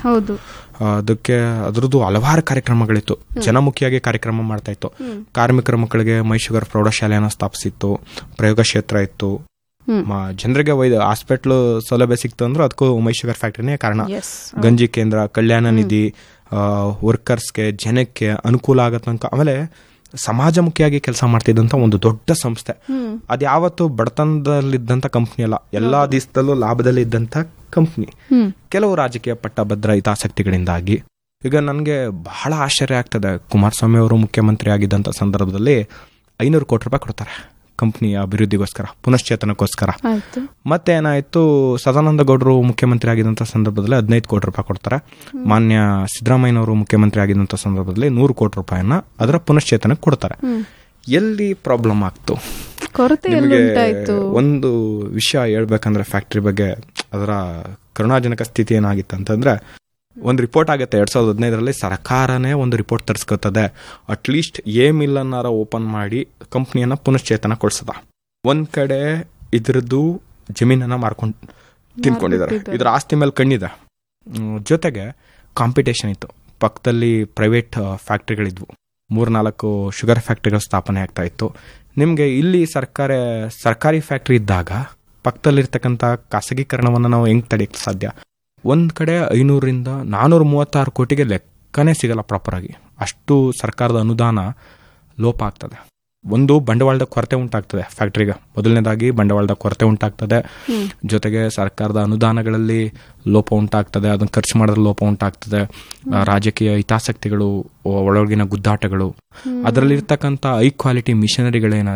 ಹೌದು. ಅದಕ್ಕೆ ಅದ್ರದ್ದು ಹಲವಾರು ಕಾರ್ಯಕ್ರಮಗಳಿತ್ತು, ಜನಮುಖಿಯಾಗಿ ಕಾರ್ಯಕ್ರಮ ಮಾಡ್ತಾ ಇತ್ತು. ಕಾರ್ಮಿಕರ ಮಕ್ಕಳಿಗೆ ಮೈ ಶುಗರ್ ಪ್ರೌಢಶಾಲೆಯನ್ನು ಸ್ಥಾಪಿಸಿತ್ತು, ಪ್ರಯೋಗ ಕ್ಷೇತ್ರ ಇತ್ತು, ಜನರಿಗೆ ವೈದ್ಯ ಹಾಸ್ಪಿಟ್ಲ್ ಸೌಲಭ್ಯ ಸಿಕ್ತು ಅಂದ್ರೆ ಅದಕ್ಕೂ ಮೈ ಶುಗರ್ ಫ್ಯಾಕ್ಟರಿನೇ ಕಾರಣ. ಗಂಜಿ ಕೇಂದ್ರ, ಕಲ್ಯಾಣ ನಿಧಿ, ವರ್ಕರ್ಸ್ಗೆ ಜನಕ್ಕೆ ಅನುಕೂಲ ಆಗತ್ತಂಕ. ಆಮೇಲೆ ಸಮಾಜಮುಖಿಯಾಗಿ ಕೆಲಸ ಮಾಡ್ತಿದ್ದಂತ ಒಂದು ದೊಡ್ಡ ಸಂಸ್ಥೆ. ಅದ್ಯಾವತ್ತು ಬಡತನದಲ್ಲಿದ್ದಂತ ಕಂಪ್ನಿ ಅಲ್ಲ, ಎಲ್ಲಾ ದಿವಸದಲ್ಲೂ ಲಾಭದಲ್ಲಿ ಇದ್ದಂತ ಕಂಪ್ನಿ. ಕೆಲವು ರಾಜಕೀಯ ಪಟ್ಟಭದ್ರ ಹಿತಾಸಕ್ತಿಗಳಿಂದಾಗಿ ಈಗ ನನಗೆ ಬಹಳ ಆಶ್ಚರ್ಯ ಆಗ್ತದೆ. ಕುಮಾರಸ್ವಾಮಿ ಅವರು ಮುಖ್ಯಮಂತ್ರಿ ಆಗಿದ್ದಂತ ಸಂದರ್ಭದಲ್ಲಿ ಐನೂರು ಕೋಟಿ ರೂಪಾಯಿ ಕೊಡ್ತಾರೆ ಕಂಪ್ನಿಯ ಅಭಿವೃದ್ಧಿಗೋಸ್ಕರ, ಪುನಶ್ಚೇತನಕ್ಕೋಸ್ಕರ. ಮತ್ತೆ ಏನಾಯ್ತು, ಸದಾನಂದ ಗೌಡರು ಮುಖ್ಯಮಂತ್ರಿ ಆಗಿದ್ದಂಥ ಸಂದರ್ಭದಲ್ಲಿ ಹದಿನೈದು ಕೋಟಿ ರೂಪಾಯಿ ಕೊಡ್ತಾರೆ. ಮಾನ್ಯ ಸಿದ್ದರಾಮಯ್ಯನವರು ಮುಖ್ಯಮಂತ್ರಿ ಆಗಿದ್ದಂಥ ಸಂದರ್ಭದಲ್ಲಿ ನೂರು ಕೋಟಿ ರೂಪಾಯಿನ ಅದರ ಪುನಶ್ಚೇತನಕ್ಕೆ ಕೊಡ್ತಾರೆ. ಎಲ್ಲಿ ಪ್ರಾಬ್ಲಮ್ ಆಗ್ತು? ನಿಮಗೆ ಒಂದು ವಿಷಯ ಹೇಳ್ಬೇಕಂದ್ರೆ ಫ್ಯಾಕ್ಟ್ರಿ ಬಗ್ಗೆ ಅದರ ಕರುಣಾಜನಕ ಸ್ಥಿತಿ ಏನಾಗಿತ್ತು ಅಂತಂದ್ರೆ, ಒಂದು ರಿಪೋರ್ಟ್ ಆಗುತ್ತೆ ಎರಡ್ ಸಾವಿರದ ಹದಿನೈದರಲ್ಲಿ, ಸರ್ಕಾರನೇ ಒಂದು report ತರಿಸ್ಕೊತದೆ, at least A mill ಅನ್ನಾರ open ಮಾಡಿ ಕಂಪ್ನಿಯನ್ನ ಪುನಶ್ಚೇತನ ಕೊಡ್ಸದ. ಒಂದ್ ಕಡೆ ಇದ್ರದ್ದು ಜಮೀನನ್ನ ಮಾರ್ಕೊಂಡು ತಿನ್ಕೊಂಡಿದ್ದಾರೆ, ಇದ್ರ ಆಸ್ತಿ ಮೇಲೆ ಕಣ್ಣಿದೆ. ಜೊತೆಗೆ ಕಾಂಪಿಟೇಷನ್ ಇತ್ತು, ಪಕ್ಕದಲ್ಲಿ ಪ್ರೈವೇಟ್ ಫ್ಯಾಕ್ಟ್ರಿಗಳಿದ್ವು, ಮೂರ್ನಾಲ್ಕು ಶುಗರ್ ಫ್ಯಾಕ್ಟ್ರಿಗಳು ಸ್ಥಾಪನೆ ಆಗ್ತಾ ಇತ್ತು. ನಿಮ್ಗೆ ಇಲ್ಲಿ ಸರ್ಕಾರ ಸರ್ಕಾರಿ ಫ್ಯಾಕ್ಟ್ರಿ ಇದ್ದಾಗ ಪಕ್ಕದಲ್ಲಿರ್ತಕ್ಕಂಥ ಖಾಸಗೀಕರಣವನ್ನು ನಾವು ಹೆಂಗ್ ತಡೆಯಕ್ಕೆ ಸಾಧ್ಯ? ಒಂದ್ ಕಡೆ ಐನೂರಿಂದ ನಾನೂರ ಮೂವತ್ತಾರು ಕೋಟಿಗೆ ಲೆಕ್ಕನೇ ಸಿಗಲ್ಲ ಪ್ರಾಪರ್ ಆಗಿ, ಅಷ್ಟು ಸರ್ಕಾರದ ಅನುದಾನ ಲೋಪ ಆಗ್ತದೆ. ಒಂದು ಬಂಡವಾಳದ ಕೊರತೆ ಉಂಟಾಗ್ತದೆ ಫ್ಯಾಕ್ಟ್ರಿಗೆ, ಮೊದಲನೇದಾಗಿ ಬಂಡವಾಳದ ಕೊರತೆ ಉಂಟಾಗ್ತದೆ, ಜೊತೆಗೆ ಸರ್ಕಾರದ ಅನುದಾನಗಳಲ್ಲಿ ಲೋಪ ಉಂಟಾಗ್ತದೆ, ಅದನ್ನ ಖರ್ಚು ಮಾಡೋದ್ರ ಲೋಪ ಉಂಟಾಗ್ತದೆ, ರಾಜಕೀಯ ಹಿತಾಸಕ್ತಿಗಳು, ಒಳಗಿನ ಗುದ್ದಾಟಗಳು, ಅದರಲ್ಲಿರ್ತಕ್ಕಂಥ ಹೈ ಕ್ವಾಲಿಟಿ ಮಿಷನರಿಗಳೇನ